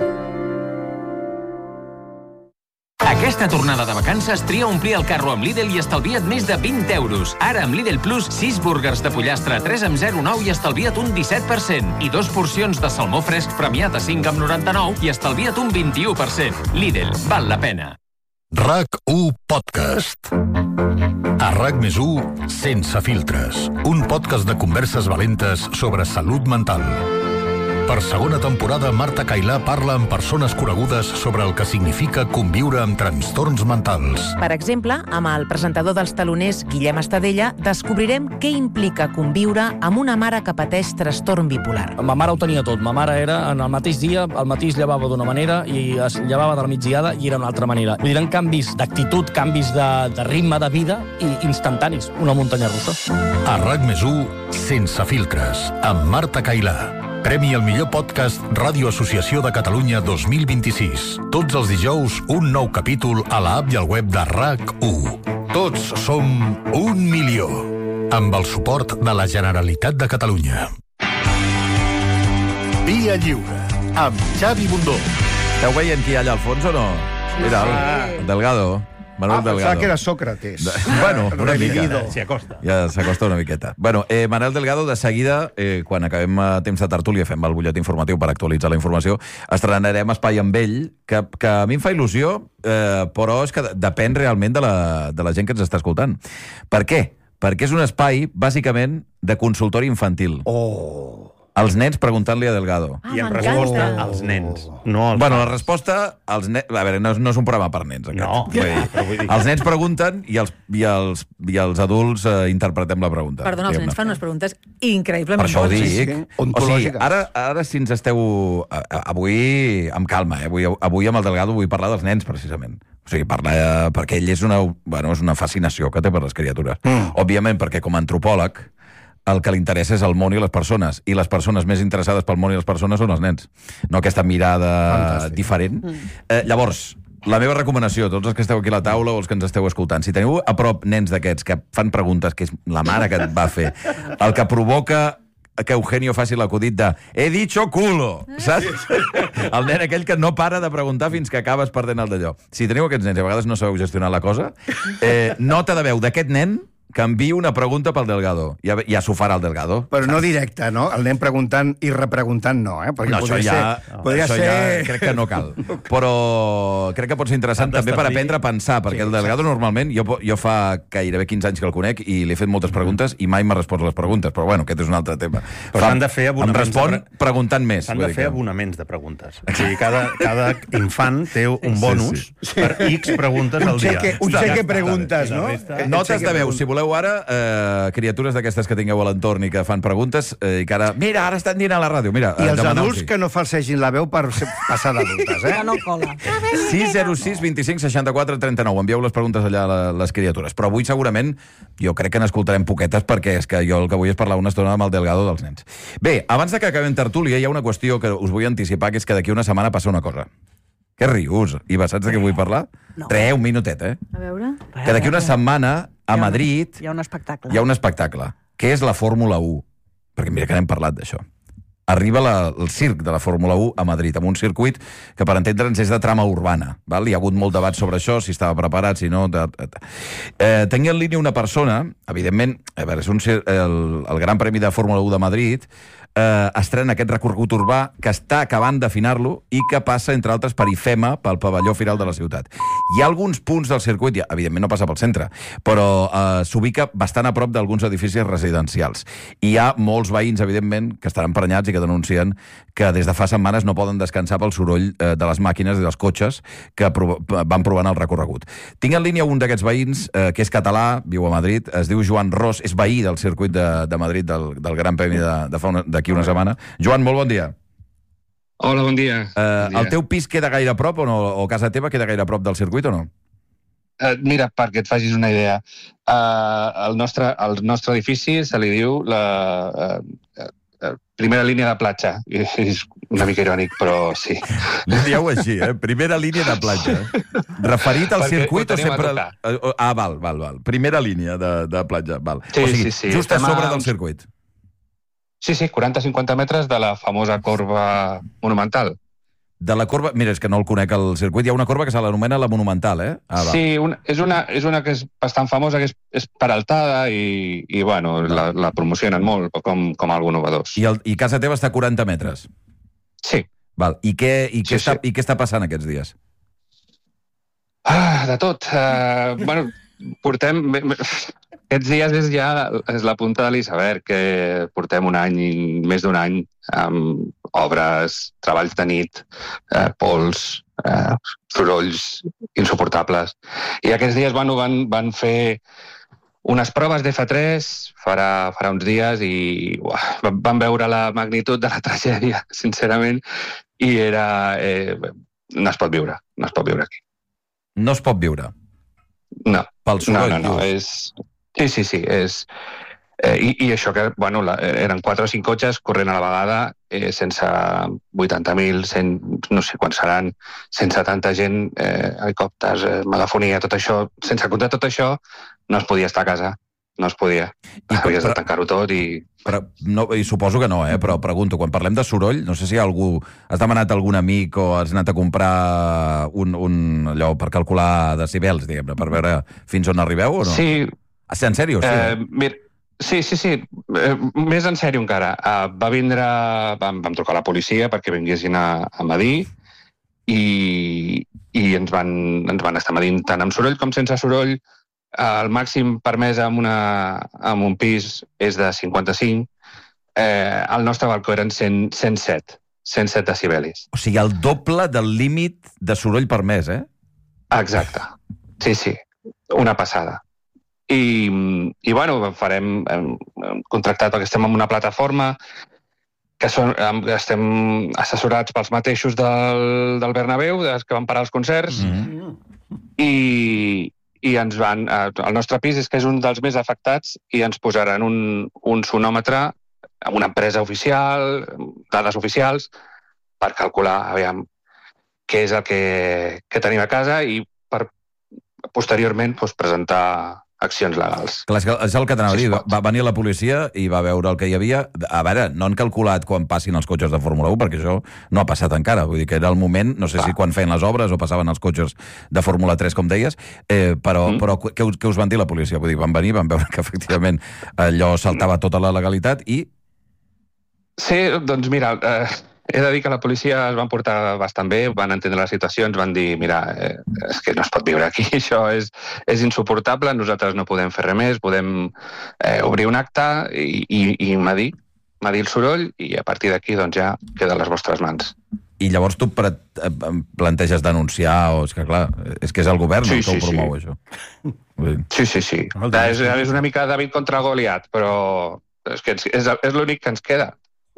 Speaker 12: Aquesta tornada de vacances tria omplir el carro amb Lidl i estalvia't més de vint euros. Ara amb Lidl Plus, sis búrguers de pollastre tres amb zero coma nou i estalvia't un disset per cent. I dos porcions de salmó fresc premiat a cinc amb noranta-nou i estalvia't un vint-i-u per cent. Lidl, val la pena.
Speaker 7: RAC u Podcast. A RAC més u, Sense filtres. Un podcast de converses valentes sobre salut mental. Per segona temporada, Marta Cailà parla amb persones conegudes sobre el que significa conviure amb trastorns mentals.
Speaker 13: Per exemple, amb el presentador dels Taloners, Guillem Estadella, descobrirem què implica conviure amb una mare que pateix trastorn bipolar.
Speaker 14: Ma mare ho tenia tot. Ma mare era, en el mateix dia, al matí es llevava d'una manera i es llevava de la migdiada i era una altra manera. Vull dir, eren canvis d'actitud, canvis de, de ritme de vida i instantanis. Una muntanya russa.
Speaker 7: A RAC més u, Sense filtres, amb Marta Cailà. Premi al millor podcast Ràdio Associació de Catalunya dos mil vint-i-sis. Tots els dijous, un nou capítol a l'app i al web de RAC u. Tots som un milió. Amb el suport de la Generalitat de Catalunya. Via Lliure, amb Xavi Bundó.
Speaker 1: Esteu veient qui hi ha allà al fons o no? Mira, el Delgado. Manuel
Speaker 3: ah, pensava
Speaker 1: Delgado.
Speaker 3: que era Sócrates.
Speaker 1: De, bueno, una mica.
Speaker 6: S'hi acosta.
Speaker 1: Ja s'acosta una miqueta. Bueno, eh, Manuel Delgado, de seguida, eh, quan acabem a temps de tertúlia, fem el butlletí informatiu per actualitzar la informació, estrenarem Espai amb ell, que, que a mi em fa il·lusió, eh, però és que depèn realment de la, de la gent que ens està escoltant. Per què? Perquè és un espai, bàsicament, de consultori infantil.
Speaker 3: Oh...
Speaker 1: Els nens preguntant-li a Delgado.
Speaker 6: Ah, I en resposta als nens, no als
Speaker 1: Bueno, la
Speaker 6: pares.
Speaker 1: resposta als nens... A veure, no és, no és un programa per nens, aquest.
Speaker 6: No,
Speaker 1: Vull dir,
Speaker 6: però vull dir...
Speaker 1: Els nens pregunten i els, i els, i els adults eh, interpretem la pregunta.
Speaker 5: Perdona, els nens fan unes preguntes increïblement
Speaker 1: Per això ho
Speaker 5: bones.
Speaker 1: dic. O sigui, ara, ara si ens esteu... Avui, amb calma, eh? Avui, avui amb el Delgado vull parlar dels nens, precisament. O sigui, parlar... Perquè ell és una, bueno, és una fascinació que té per les criatures. Mm. Òbviament, perquè com a antropòleg el que li interessa és el món i les persones. I les persones més interessades pel món i les persones són els nens. No aquesta mirada Fantàstic. diferent. Mm. Eh, llavors, la meva recomanació, tots els que esteu aquí a la taula o els que ens esteu escoltant, si teniu a prop nens d'aquests que fan preguntes, que és la mare que et va fer, el que provoca que Eugenio faci l'acudit de he dicho culo, saps? El nen aquell que no para de preguntar fins que acabes perdent el d'allò. Si teniu aquests nens i a vegades no sabeu gestionar la cosa, eh, nota de veu d'aquest nen que enviï una pregunta pel Delgado. Ja, ja s'ho farà el Delgado.
Speaker 3: Però no directe, no? El nen preguntant i repreguntant no, eh? Perquè
Speaker 1: no, això
Speaker 3: podria
Speaker 1: ja,
Speaker 3: ser... Podria
Speaker 1: això
Speaker 3: ser...
Speaker 1: ja crec que no cal. Però crec que pot ser interessant també per aprendre a pensar, perquè sí, el Delgado normalment, jo, jo fa gairebé quinze anys que el conec i li he fet moltes preguntes i mai m'ha respost les preguntes, però bueno, aquest és un altre tema.
Speaker 6: Però s'han de fer abonaments...
Speaker 1: Em respon
Speaker 6: de...
Speaker 1: preguntant més.
Speaker 6: S'han de fer abonaments de preguntes. O sigui, cada, cada infant té un bonus sí, sí. per X preguntes al dia.
Speaker 3: Un xeque preguntes, no?
Speaker 1: Notes de veu, si voleu ara... Eh, criatures d'aquestes que tingueu a l'entorn i que fan preguntes eh, i que ara... Mira, ara estan dient a la ràdio. Mira,
Speaker 3: I els adults que no falsegin la veu per passar d'adultes, eh?
Speaker 4: Que no cola.
Speaker 1: sis zero sis vint-i-cinc seixanta-quatre trenta-nou. Envieu les preguntes allà a les criatures. Però avui segurament jo crec que n'escoltarem poquetes perquè és que jo el que vull és parlar una estona amb el Delgado dels nens. Bé, abans de que acabem tertúlia hi ha una qüestió que us vull anticipar, que és que d'aquí una setmana passa una cosa. Què rius? Iva, saps de què vull parlar? No. Re, un minutet, eh?
Speaker 5: A veure...
Speaker 1: Que d'aquí una setmana a Madrid
Speaker 4: hi ha un espectacle.
Speaker 1: Hi ha un espectacle, que és la Fórmula u. Perquè mira que n'hem parlat d'això. Arriba la, el circ de la Fórmula u a Madrid, amb un circuit que, per entendre'ns, és de trama urbana. Val? Hi ha hagut molt debat sobre això, si estava preparat, si no... Eh, tenia en línia una persona, evidentment, a veure, és un, el, el Gran Premi de Fórmula u de Madrid, eh, estrena aquest recorregut urbà que està acabant d'afinar-lo i que passa, entre altres, per I F E M A, pel pavelló firal de la ciutat. Hi ha alguns punts del circuit, evidentment no passa pel centre, però eh, s'ubica bastant a prop d'alguns edificis residencials. I hi ha molts veïns, evidentment, que estan emprenyats i que denuncien que des de fa setmanes no poden descansar pel soroll eh, de les màquines i dels cotxes que prov van provant el recorregut. Tinc en línia un d'aquests veïns, eh, que és català, viu a Madrid, es diu Joan Ros, és veí del circuit de, de Madrid, del, del Gran Premi d'aquí una setmana. Joan, molt bon dia.
Speaker 15: Hola, bon dia.
Speaker 1: Eh,
Speaker 15: bon dia.
Speaker 1: El teu pis queda gaire a prop o no? O casa teva queda gaire a prop del circuit o no?
Speaker 15: Uh, mira, perquè et facis una idea, uh, el, nostre, el nostre edifici se li diu la uh, uh, primera línia de platja. És una mica irònic, però sí.
Speaker 1: Li dieu així, eh? Primera línia de platja. Referit al
Speaker 15: Perquè
Speaker 1: circuit o sempre...
Speaker 15: tocar.
Speaker 1: Ah, val, val, val. Primera línia de, de platja, val.
Speaker 15: Sí,
Speaker 1: o sigui,
Speaker 15: sí, sí.
Speaker 1: just a
Speaker 15: Estem
Speaker 1: sobre
Speaker 15: a...
Speaker 1: del circuit.
Speaker 15: Sí, sí, quaranta a cinquanta metres de la famosa corba monumental.
Speaker 1: De la corba... Mira, és que no el conec, el circuit. Hi ha una corba que se l'anomena la Monumental, eh? Ah,
Speaker 15: sí, una, és, una, és una que és bastant famosa, que és, és peraltada i, i bueno, la, la promocionen molt com, com algo novedós.
Speaker 1: I, el, I casa teva està a quaranta metres?
Speaker 15: Sí.
Speaker 1: Val. I què, i què,
Speaker 15: Sí,
Speaker 1: està,
Speaker 15: sí.
Speaker 1: i què està passant aquests dies?
Speaker 15: Ah, de tot. Uh, bueno, portem... Aquests dies és ja és la punta de l'iceberg, que portem un any, més d'un any, amb obres, treballs de nit, eh, pols, eh, sorolls insuportables. I aquests dies bueno, van, van fer unes proves d'F tres farà, farà uns dies i uah, van veure la magnitud de la tragèdia, sincerament, i era... Eh, no es pot viure, no es pot viure aquí.
Speaker 1: No es pot viure?
Speaker 15: No.
Speaker 1: Pel soroll,
Speaker 15: no, no, no, és... Sí, sí, sí, és... Eh, i, I això que, bueno, la, eren quatre o cinc cotxes corrent a la vegada, eh, sense vuitanta mil, cent, no sé quants seran, sense tanta gent, eh, helicòpters, eh, megafonia, tot això, sense comptar tot això, no es podia estar a casa, no es podia. I, Havies de tancar-ho tot i...
Speaker 1: Però, no, i suposo que no, eh? Però pregunto, quan parlem de soroll, no sé si algú... Has demanat a algun amic o has anat a comprar un, un allò per calcular decibels, diguem-ne, per veure fins on arribeu o no?
Speaker 15: Sí.
Speaker 1: En sèrio? Sí,
Speaker 15: eh, mir, sí, sí, sí. Eh, més en sèrio encara. Uh, va vindre... Vam, vam trucar a la policia perquè vinguessin a, a medir i, i ens, van, ens van estar medint tant amb soroll com sense soroll. El màxim permès amb, una, amb un pis és de cinquanta-cinc. Eh, el nostre balcó eren cent, cent set. cent set decibelis.
Speaker 1: O sigui, el doble del límit de soroll permès, eh?
Speaker 15: Exacte. Sí, sí. Una passada. I, i bueno, farem, hem, hem contractat perquè estem en una plataforma que són, estem assessorats pels mateixos del, del Bernabéu, dels que van parar els concerts, mm-hmm. i, i ens van... El nostre pis és que és un dels més afectats i ens posaran un, un sonòmetre amb una empresa oficial, dades oficials, per calcular, aviam, què és el que, que tenim a casa i per posteriorment doncs, presentar accions legals.
Speaker 1: Clar, és, que és el que t'anava sí, a dir. Va venir la policia i va veure el que hi havia. A veure, no han calculat quan passin els cotxes de Fórmula u, perquè això no ha passat encara. Vull dir que era el moment, no sé ah. si quan feien les obres o passaven els cotxes de Fórmula tres, com deies, eh, però, mm. però què, què us van dir la policia? Vull dir, van venir, van veure que efectivament allò saltava tota la legalitat i...
Speaker 15: Sí, doncs mira... Eh... He de dir que la policia es van portar bastant bé, van entendre la situació, ens van dir, mira, eh, és que no es pot viure aquí, això és, és insuportable, nosaltres no podem fer res més, podem eh, obrir un acte i, i, i medir, medir el soroll i a partir d'aquí doncs, ja queda a les vostres mans.
Speaker 1: I llavors tu planteges denunciar, o és que clar, és que és el govern sí, el que sí, ho promou, sí. això.
Speaker 15: Sí, sí, sí. És, és una mica David contra Goliat, però és, que és, és l'únic que ens queda.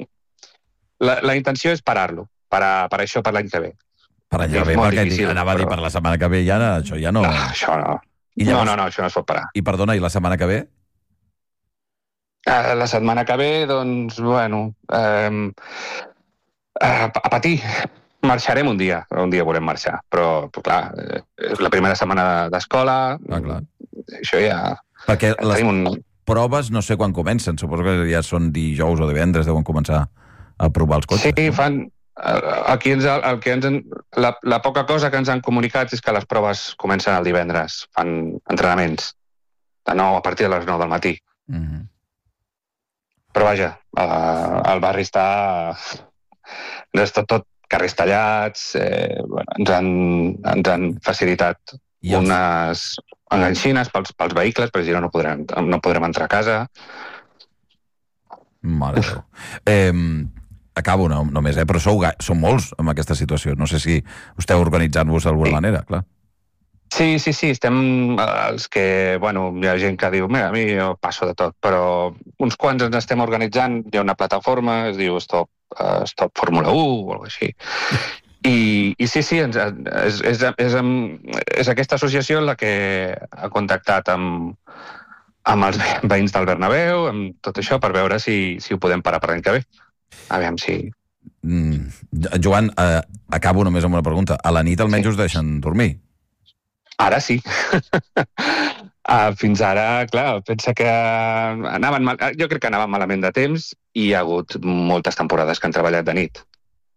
Speaker 15: La, la intenció és parar-lo, per, a, per això per l'any que ve.
Speaker 1: Per l'any que ve, perquè difícil, anava però... a dir per la setmana que ve ja, això ja no...
Speaker 15: No, això no. I llavors... No, no, no, això no es pot parar.
Speaker 1: I perdona, i la setmana que ve?
Speaker 15: Uh, la setmana que ve, doncs, bueno, um, uh, a patir. Marxarem un dia, un dia volem marxar, però, però clar, és la primera setmana d'escola,
Speaker 1: ah, clar.
Speaker 15: Això ja...
Speaker 1: Perquè les
Speaker 15: un...
Speaker 1: proves no sé quan comencen, suposo que ja són dijous o divendres, deuen començar a provar els cotxes.
Speaker 15: Sí, fan... Aquí ens, el que ens, la, la poca cosa que ens han comunicat és que les proves comencen el divendres, fan entrenaments de nou a partir de les nou del matí.
Speaker 1: Mm-hmm.
Speaker 15: Però vaja, eh, el barri està... està tot carrers tallats, eh, bueno, ens, han, ens han facilitat els... unes enganxines pels, pels vehicles, perquè si no, no podrem, no podrem entrar a casa.
Speaker 1: Mare Déu. Eh, acabo no, només, eh? Però sou, sou molts en aquesta situació. No sé si esteu organitzant-vos d'alguna sí. manera, clar.
Speaker 15: Sí, sí, sí, estem els que, bueno, hi ha gent que diu, mira, a mi jo passo de tot, però uns quants ens estem organitzant, hi ha una plataforma, es diu Stop, uh, Stop Fórmula u o alguna així. I, i sí, sí, ens, és, és, és, és aquesta associació la que ha contactat amb, amb els veïns del Bernabéu, amb tot això, per veure si, si ho podem parar per l'any que ve. Aviam si...
Speaker 1: Mm, Joan, eh, acabo només amb una pregunta. A la nit almenys sí. us deixen dormir?
Speaker 15: Ara sí. uh, fins ara, clar, pensa que anaven mal, jo crec que anaven malament de temps i hi ha hagut moltes temporades que han treballat de nit.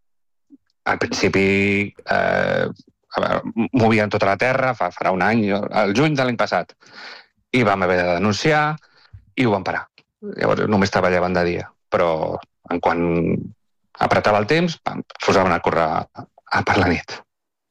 Speaker 15: Al principi eh, movien tota la terra, fa, farà un any, el juny de l'any passat, i vam haver de denunciar i ho vam parar. Llavors només treballaven de dia, però en quan apretava el temps, posaven a córrer a per la nit.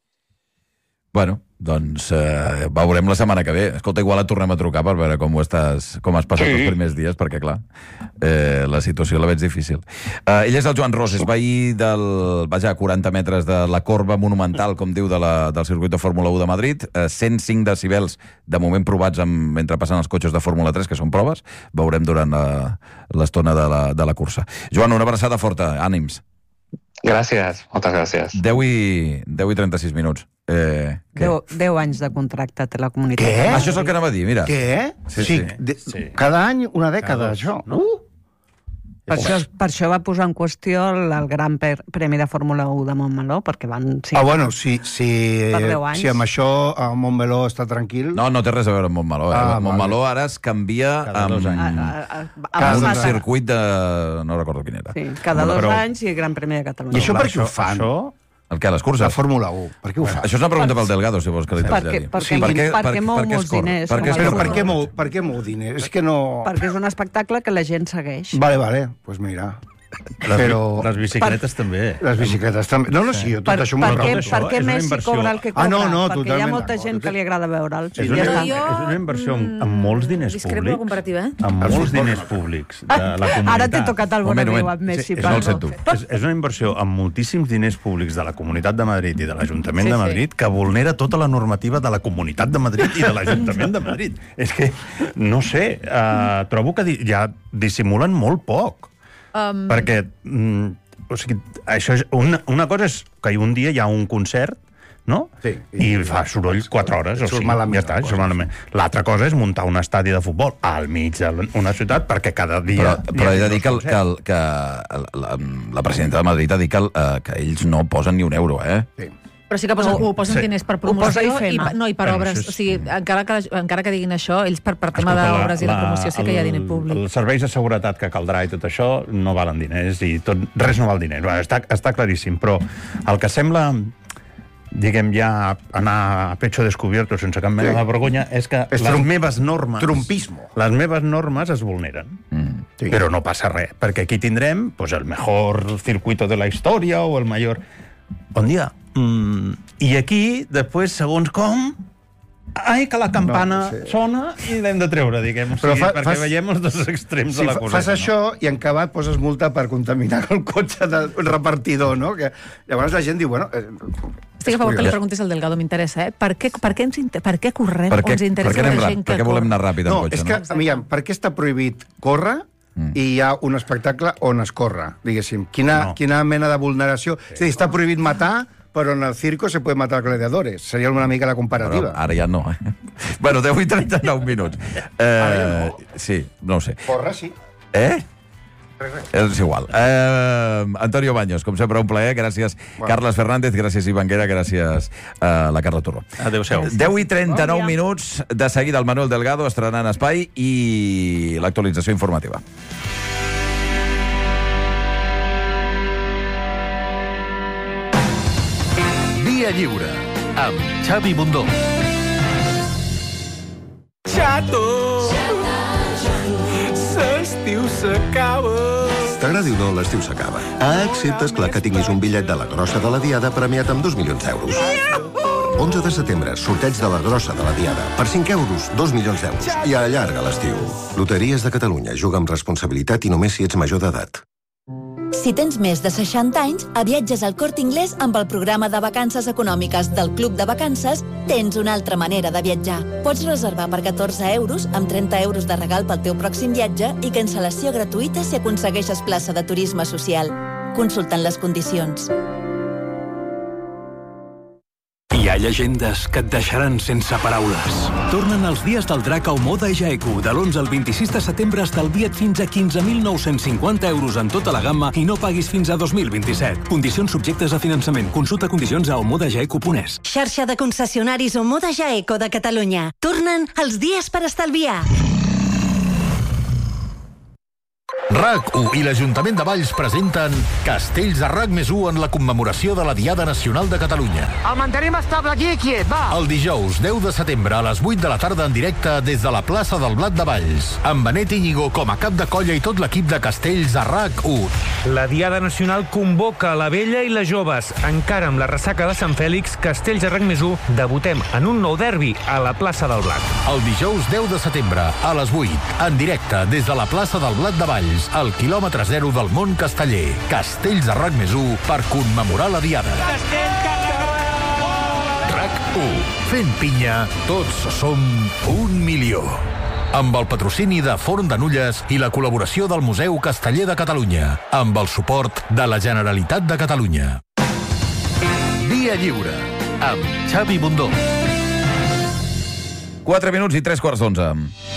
Speaker 1: Bueno, doncs eh, veurem la setmana que ve. Escolta, igual et tornem a trucar per veure com ho estàs, com has passat sí. els primers dies, perquè, clar, eh, la situació la veig difícil. Eh, ell és el Joan Ros, és veí del, vaja, quaranta metres de la corba monumental, com diu, de la, del circuit de Fórmula u de Madrid. Eh, cent cinc decibels, de moment provats amb, mentre passen els cotxes de Fórmula tres, que són proves. Veurem durant l'estona de, la, de la cursa. Joan, una abraçada forta. Ànims.
Speaker 15: Gràcies, moltes gràcies.
Speaker 1: deu i trenta-sis minuts. Eh,
Speaker 4: deu anys de contracte té la comunitat.
Speaker 3: Què?
Speaker 1: Això és el que anava a dir, mira.
Speaker 3: Què?
Speaker 1: Sí,
Speaker 3: sí,
Speaker 1: sí.
Speaker 3: De, sí. Cada any una dècada, això. No? Uh!
Speaker 4: Per això, per això va posar en qüestió el, el Gran Premi de Fórmula u de Montmeló, perquè van...
Speaker 3: Sí, ah, bueno, si, si, si amb això a Montmeló està tranquil...
Speaker 1: No, no té res a veure amb Montmeló. Eh? Ah, Montmeló vale. Ara es canvia amb, amb un circuit de... no recordo quin era.
Speaker 4: Sí, cada dos però... anys i el Gran Premi de Catalunya.
Speaker 3: I això per què ho fan?
Speaker 1: Això... El què, les curses?
Speaker 3: La Fórmula u. Per què ho fan?
Speaker 1: Això és una pregunta pel Delgado, si vols que li traslladi.
Speaker 4: Perquè, perquè, perquè mou molts diners.
Speaker 3: Per què, per què mou, per què mou diners? És que no...
Speaker 4: Perquè és un espectacle que la gent segueix.
Speaker 3: Vale, vale, doncs pues mira...
Speaker 6: Les, però... les bicicletes per... també.
Speaker 3: Les bicicletes també. No, no, sí, jo tot
Speaker 4: per,
Speaker 3: això m'ho
Speaker 4: recordo. Per què Messi cobra el que cobra?
Speaker 3: Ah, no, no,
Speaker 4: perquè hi ha molta gent que li agrada veure'l.
Speaker 6: És, una, ja és una inversió amb, amb molts diners
Speaker 5: Discrepo
Speaker 6: públics.
Speaker 5: comparativa, eh?
Speaker 6: Amb molts diners públics de la comunitat.
Speaker 4: Ara t'he tocat el Bernabéu amb Messi.
Speaker 1: Sí, és, no
Speaker 6: és, és una inversió amb moltíssims diners públics de la Comunitat de Madrid i de l'Ajuntament sí, de Madrid sí. que vulnera tota la normativa de la Comunitat de Madrid i de l'Ajuntament de Madrid. És que, no sé, uh, trobo que di ja dissimulen molt poc. Um... Perquè, mm, o sigui, això és, una, una cosa és que un dia hi ha un concert, no?
Speaker 3: Sí,
Speaker 6: i, i fa soroll quatre hores o sigui, ja està, l'altra cosa és muntar un estadi de futbol al mig d'una ciutat perquè cada dia...
Speaker 1: Però, però he de dir que, el, que, el, que la, la presidenta de Madrid ha dit que, el, que ells no posen ni un euro, eh?
Speaker 3: Sí.
Speaker 5: Però sí que posen, no, ho posen sí. diners per promoció i, i, no, i per
Speaker 6: Però
Speaker 5: obres.
Speaker 6: és...
Speaker 5: O sigui, encara que, encara que diguin això, ells per, per tema d'obres i de promoció sí que hi ha diner públic.
Speaker 6: Els serveis de seguretat que caldrà i tot això no valen diners i tot, res no val diners. Bueno, està, està claríssim, però el que sembla, diguem ja, anar a pecho descubierto sense cap mena sí. de vergonya és que
Speaker 3: és
Speaker 6: les
Speaker 3: trump...
Speaker 6: meves normes...
Speaker 3: Trumpismo.
Speaker 6: Les meves normes es vulneren. Mm. Sí. Però no passa res, perquè aquí tindrem pues, el mejor circuito de la història o el major... Bon dia. Mm, I aquí, després, segons com... Ai, que la campana no, sí. sona i l'hem de treure, diguem. O sigui, fa, perquè fas... veiem els dos extrems sí, de la cosa.
Speaker 3: Fas no? això i en acabat poses multa per contaminar el cotxe del repartidor, no? Que llavors la gent diu, bueno... Eh,
Speaker 5: Estic a favor que li preguntis al Delgado, m'interessa, eh? Per què, per què, ens inter... per què correm
Speaker 1: per què,
Speaker 5: o ens interessa
Speaker 1: per què
Speaker 5: la gent que
Speaker 1: per què volem anar ràpid
Speaker 3: no,
Speaker 1: en cotxe?
Speaker 3: És que, no? Mira, per què està prohibit córrer mm. i hi ha un espectacle on es corre, diguéssim? Quina, no. quina mena de vulneració? Sí. És a dir, està prohibit matar, però en el circo se puede matar gladiadores. Seria una mica la comparativa.
Speaker 1: Però ara ja no, eh? Bueno, deu i trenta-nou minuts. Eh, no. Sí, no ho sé.
Speaker 3: Corre, sí.
Speaker 1: Eh? És igual. Eh, Antonio Baños, com sempre, un plaer. Gràcies, bueno. Carles Fernández. Gràcies, Ivanguera. Gràcies a uh, la Carla Turró.
Speaker 6: Adéu-siau.
Speaker 1: deu i trenta-nou bon minuts. De seguida, el Manuel Delgado estrenant Espai i l'actualització informativa.
Speaker 7: Via Lliure, amb Xavi Bundó.
Speaker 9: Xato! S'estima l'estiu s'acaba.
Speaker 10: T'agradi o no, l'estiu s'acaba. Excepte, esclar, que tinguis un bitllet de la grossa de la Diada premiat amb dos milions d'euros. onze de setembre, sorteig de la grossa de la Diada. Per cinc euros, dos milions d'euros. I allarga l'estiu. Loteries de Catalunya. Juga amb responsabilitat i només si ets major d'edat.
Speaker 11: Si tens més de seixanta anys, a Viatges al Corte Inglés amb el programa de vacances econòmiques del Club de Vacances tens una altra manera de viatjar. Pots reservar per catorze euros amb trenta euros de regal pel teu pròxim viatge i cancel·lació gratuïta si aconsegueixes plaça de turisme social. Consultant les condicions.
Speaker 16: Hi ha llegendes que et deixaran sense paraules. Tornen els dies del drac a Omoda Jaeku. De l'onze al vint-i-sis de setembre estalvia't fins a quinze mil nou-cents cinquanta euros en tota la gamma i no paguis fins a dos mil vint-i-set. Condicions subjectes a finançament. Consulta condicions a omoda jaeku punt es.
Speaker 17: Xarxa de concessionaris Omoda Jaeku de Catalunya. Tornen els dies per estalviar.
Speaker 7: RAC u i l'Ajuntament de Valls presenten Castells de RAC més u en la commemoració de la Diada Nacional de Catalunya.
Speaker 18: El mantenim estable aquí i quiet, va!
Speaker 7: El dijous deu de setembre a les vuit de la tarda en directe des de la plaça del Blat de Valls, amb Benet Íñigo com a cap de colla i tot l'equip de Castells de RAC u.
Speaker 19: La Diada Nacional convoca la vella i les joves. Encara amb la ressaca de Sant Fèlix, Castells de RAC més u debutem en un nou derbi a la plaça del Blat.
Speaker 7: El dijous deu de setembre a les vuit, en directe des de la plaça del Blat de Valls, al quilòmetre zero del món casteller. Castells de RAC més u per commemorar la Diada. RAC u. Fent pinya, tots som un milió. Amb el patrocini de Forn de Nulles i la col·laboració del Museu Casteller de Catalunya. Amb el suport de la Generalitat de Catalunya. Via Lliure, amb Xavi Bundó.
Speaker 1: quatre minuts i tres quarts d'onze.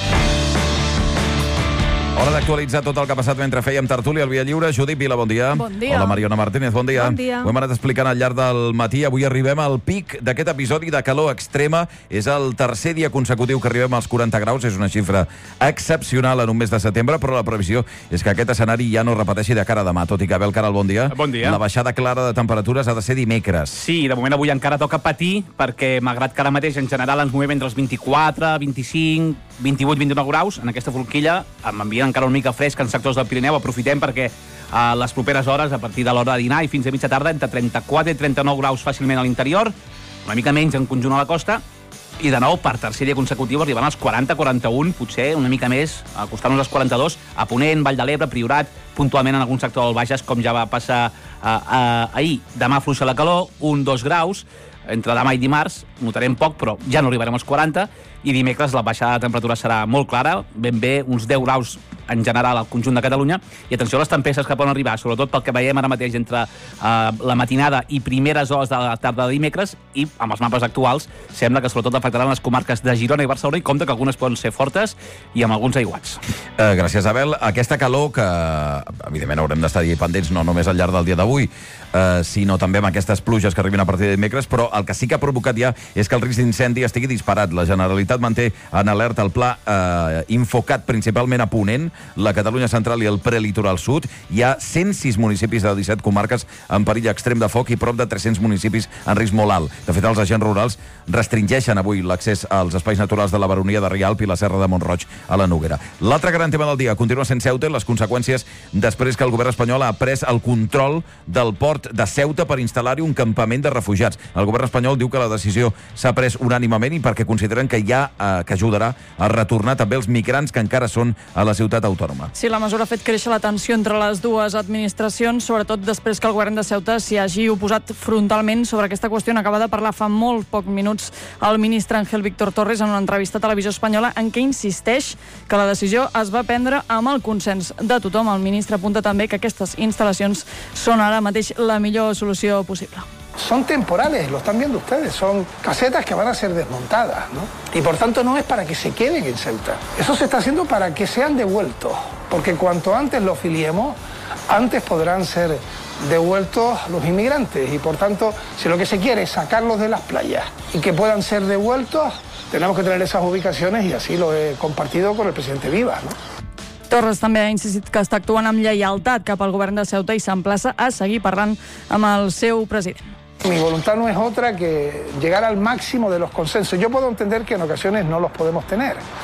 Speaker 1: Hora d'actualitzar tot el que ha passat mentre fèiem tertúlia al Via Lliure. Judit Vila, bon dia.
Speaker 5: Bon dia.
Speaker 1: Hola, Mariona Martínez, bon dia.
Speaker 5: Bon dia.
Speaker 1: Ho hem anat explicant al llarg del matí. Avui arribem al pic d'aquest episodi de calor extrema. És el tercer dia consecutiu que arribem als quaranta graus. És una xifra excepcional en un mes de setembre, però la previsió és que aquest escenari ja no repeteixi de cara a demà. Tot i que, Abel Caral, bon dia.
Speaker 20: Bon dia.
Speaker 1: La baixada clara de temperatures ha de ser dimecres.
Speaker 20: Sí, de moment avui encara toca patir, perquè malgrat que ara mateix en general ens movem entre els vint-i-quatre, vint-i-cinc, vint-i-vuit, vint-i-nou graus, en aquesta forquilla, amb ambient encara una mica fresc en sectors del Pirineu, aprofitem perquè a les properes hores, a partir de l'hora de dinar i fins a mitja tarda, entre trenta-quatre i trenta-nou graus fàcilment a l'interior, una mica menys en conjunt a la costa, i de nou, per tercer dia consecutiu, arribant als quaranta quaranta-un, potser una mica més, acostant-nos als quaranta-dos, a Ponent, Vall de l'Ebre, Priorat, puntualment en algun sector del Bages, com ja va passar uh, uh, ahir. Demà fluixa la calor, un dos graus, entre demà i dimarts, notarem poc, però ja no arribarem als quaranta, i dimecres la baixada de temperatura serà molt clara, ben bé uns deu graus en general al conjunt de Catalunya, i atenció a les tempestes que poden arribar, sobretot pel que veiem ara mateix entre uh, la matinada i primeres hores de la tarda de dimecres, i amb els mapes actuals sembla que sobretot afectaran les comarques de Girona i Barcelona, i compte que algunes poden ser fortes i amb alguns aiguats.
Speaker 1: Uh, gràcies, Abel. Aquesta calor que, evidentment, haurem d'estar pendents no només al llarg del dia d'avui, uh, sinó també amb aquestes pluges que arriben a partir de dimecres, però el que sí que ha provocat ja és que el risc d'incendi estigui disparat. La Generalitat manté en alerta el pla eh, infocat principalment a Ponent, la Catalunya Central i el prelitoral sud. Hi ha cent sis municipis de disset comarques en perill extrem de foc i prop de tres-cents municipis en risc molt alt. De fet, els agents rurals restringeixen avui l'accés als espais naturals de la Baronia de Rialp i la Serra de Montroig a la Noguera. L'altre gran tema del dia continua sent Ceuta i les conseqüències després que el govern espanyol ha pres el control del port de Ceuta per instal·lar-hi un campament de refugiats. El govern espanyol diu que la decisió s'ha pres unànimament i perquè consideren que ja eh, que ajudarà a retornar també els migrants que encara són a la ciutat autònoma.
Speaker 21: Sí, la mesura ha fet créixer la tensió entre les dues administracions, sobretot després que el govern de Ceuta s'hi hagi oposat frontalment sobre aquesta qüestió. Acaba de parlar fa molt pocs minuts el ministre Ángel Víctor Torres en una entrevista a Televisió Espanyola en què insisteix que la decisió es va prendre amb el consens de tothom. El ministre apunta també que aquestes instal·lacions són ara mateix la millor solució possible.
Speaker 22: Son temporales, lo están viendo ustedes, son casetas que van a ser desmontadas, ¿no? Y por tanto no es para que se queden en Ceuta. Eso se está haciendo para que sean devueltos, porque cuanto antes los filiemos, antes podrán ser devueltos los inmigrantes. Y por tanto, si lo que se quiere es sacarlos de las playas y que puedan ser devueltos, tenemos que tener esas ubicaciones y así lo he compartido con el presidente Vivas, ¿no?
Speaker 21: Torres també ha insistit que està actuant amb lleialtat cap al govern de Ceuta i s'emplaça a seguir parlant amb el seu president.
Speaker 22: Mi voluntad no es otra que llegar al máximo de los consensos. Yo puedo entender que en ocasiones no los podemos tener,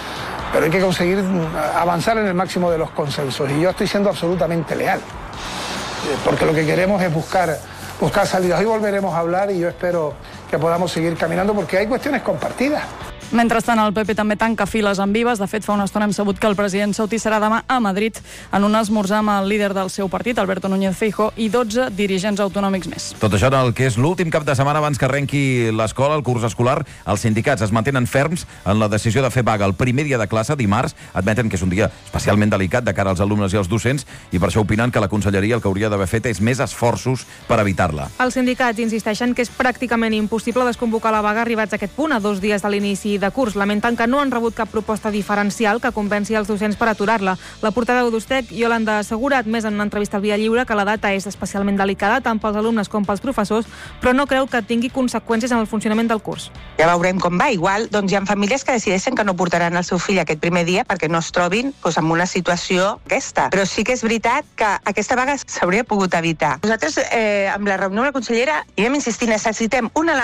Speaker 22: pero hay que conseguir avanzar en el máximo de los consensos. Y yo estoy siendo absolutamente leal, porque lo que queremos es buscar, buscar salidas. Hoy volveremos a hablar y yo espero que podamos seguir caminando, porque hay cuestiones compartidas.
Speaker 21: Mentrestant, el P P també tanca files en Vives. De fet, fa una estona hem sabut que el president Sauti serà demà a Madrid en un esmorzar amb el líder del seu partit, Alberto Núñez Feijóo, i dotze dirigents autonòmics més.
Speaker 1: Tot això en el que és l'últim cap de setmana abans que arrenqui l'escola, el curs escolar. Els sindicats es mantenen ferms en la decisió de fer vaga el primer dia de classe, dimarts. Admeten que és un dia especialment delicat de cara als alumnes i als docents, i per això opinen que la conselleria el que hauria d'haver fet és més esforços per evitar-la.
Speaker 2: Els sindicats insisteixen que és pràcticament impossible desconvocar la vaga arribats a aquest punt, a dos dies de l'inici de curs. Lamenten que no han rebut cap proposta diferencial que convenci els docents per aturar-la. La portaveu d'Ustec, Yolanda Segura, ha admès en una entrevista al Via Lliure que la data és especialment delicada tant pels alumnes com pels professors, però no creu que tingui conseqüències en el funcionament del curs.
Speaker 8: Ja veurem com va. Igual doncs, hi ha famílies que decideixen que no portaran el seu fill aquest primer dia perquè no es trobin doncs, en una situació aquesta. Però sí que és veritat que aquesta vaga s'hauria pogut evitar. Nosaltres, eh, amb la reunió amb la consellera, hi vam insistir, necessitem un element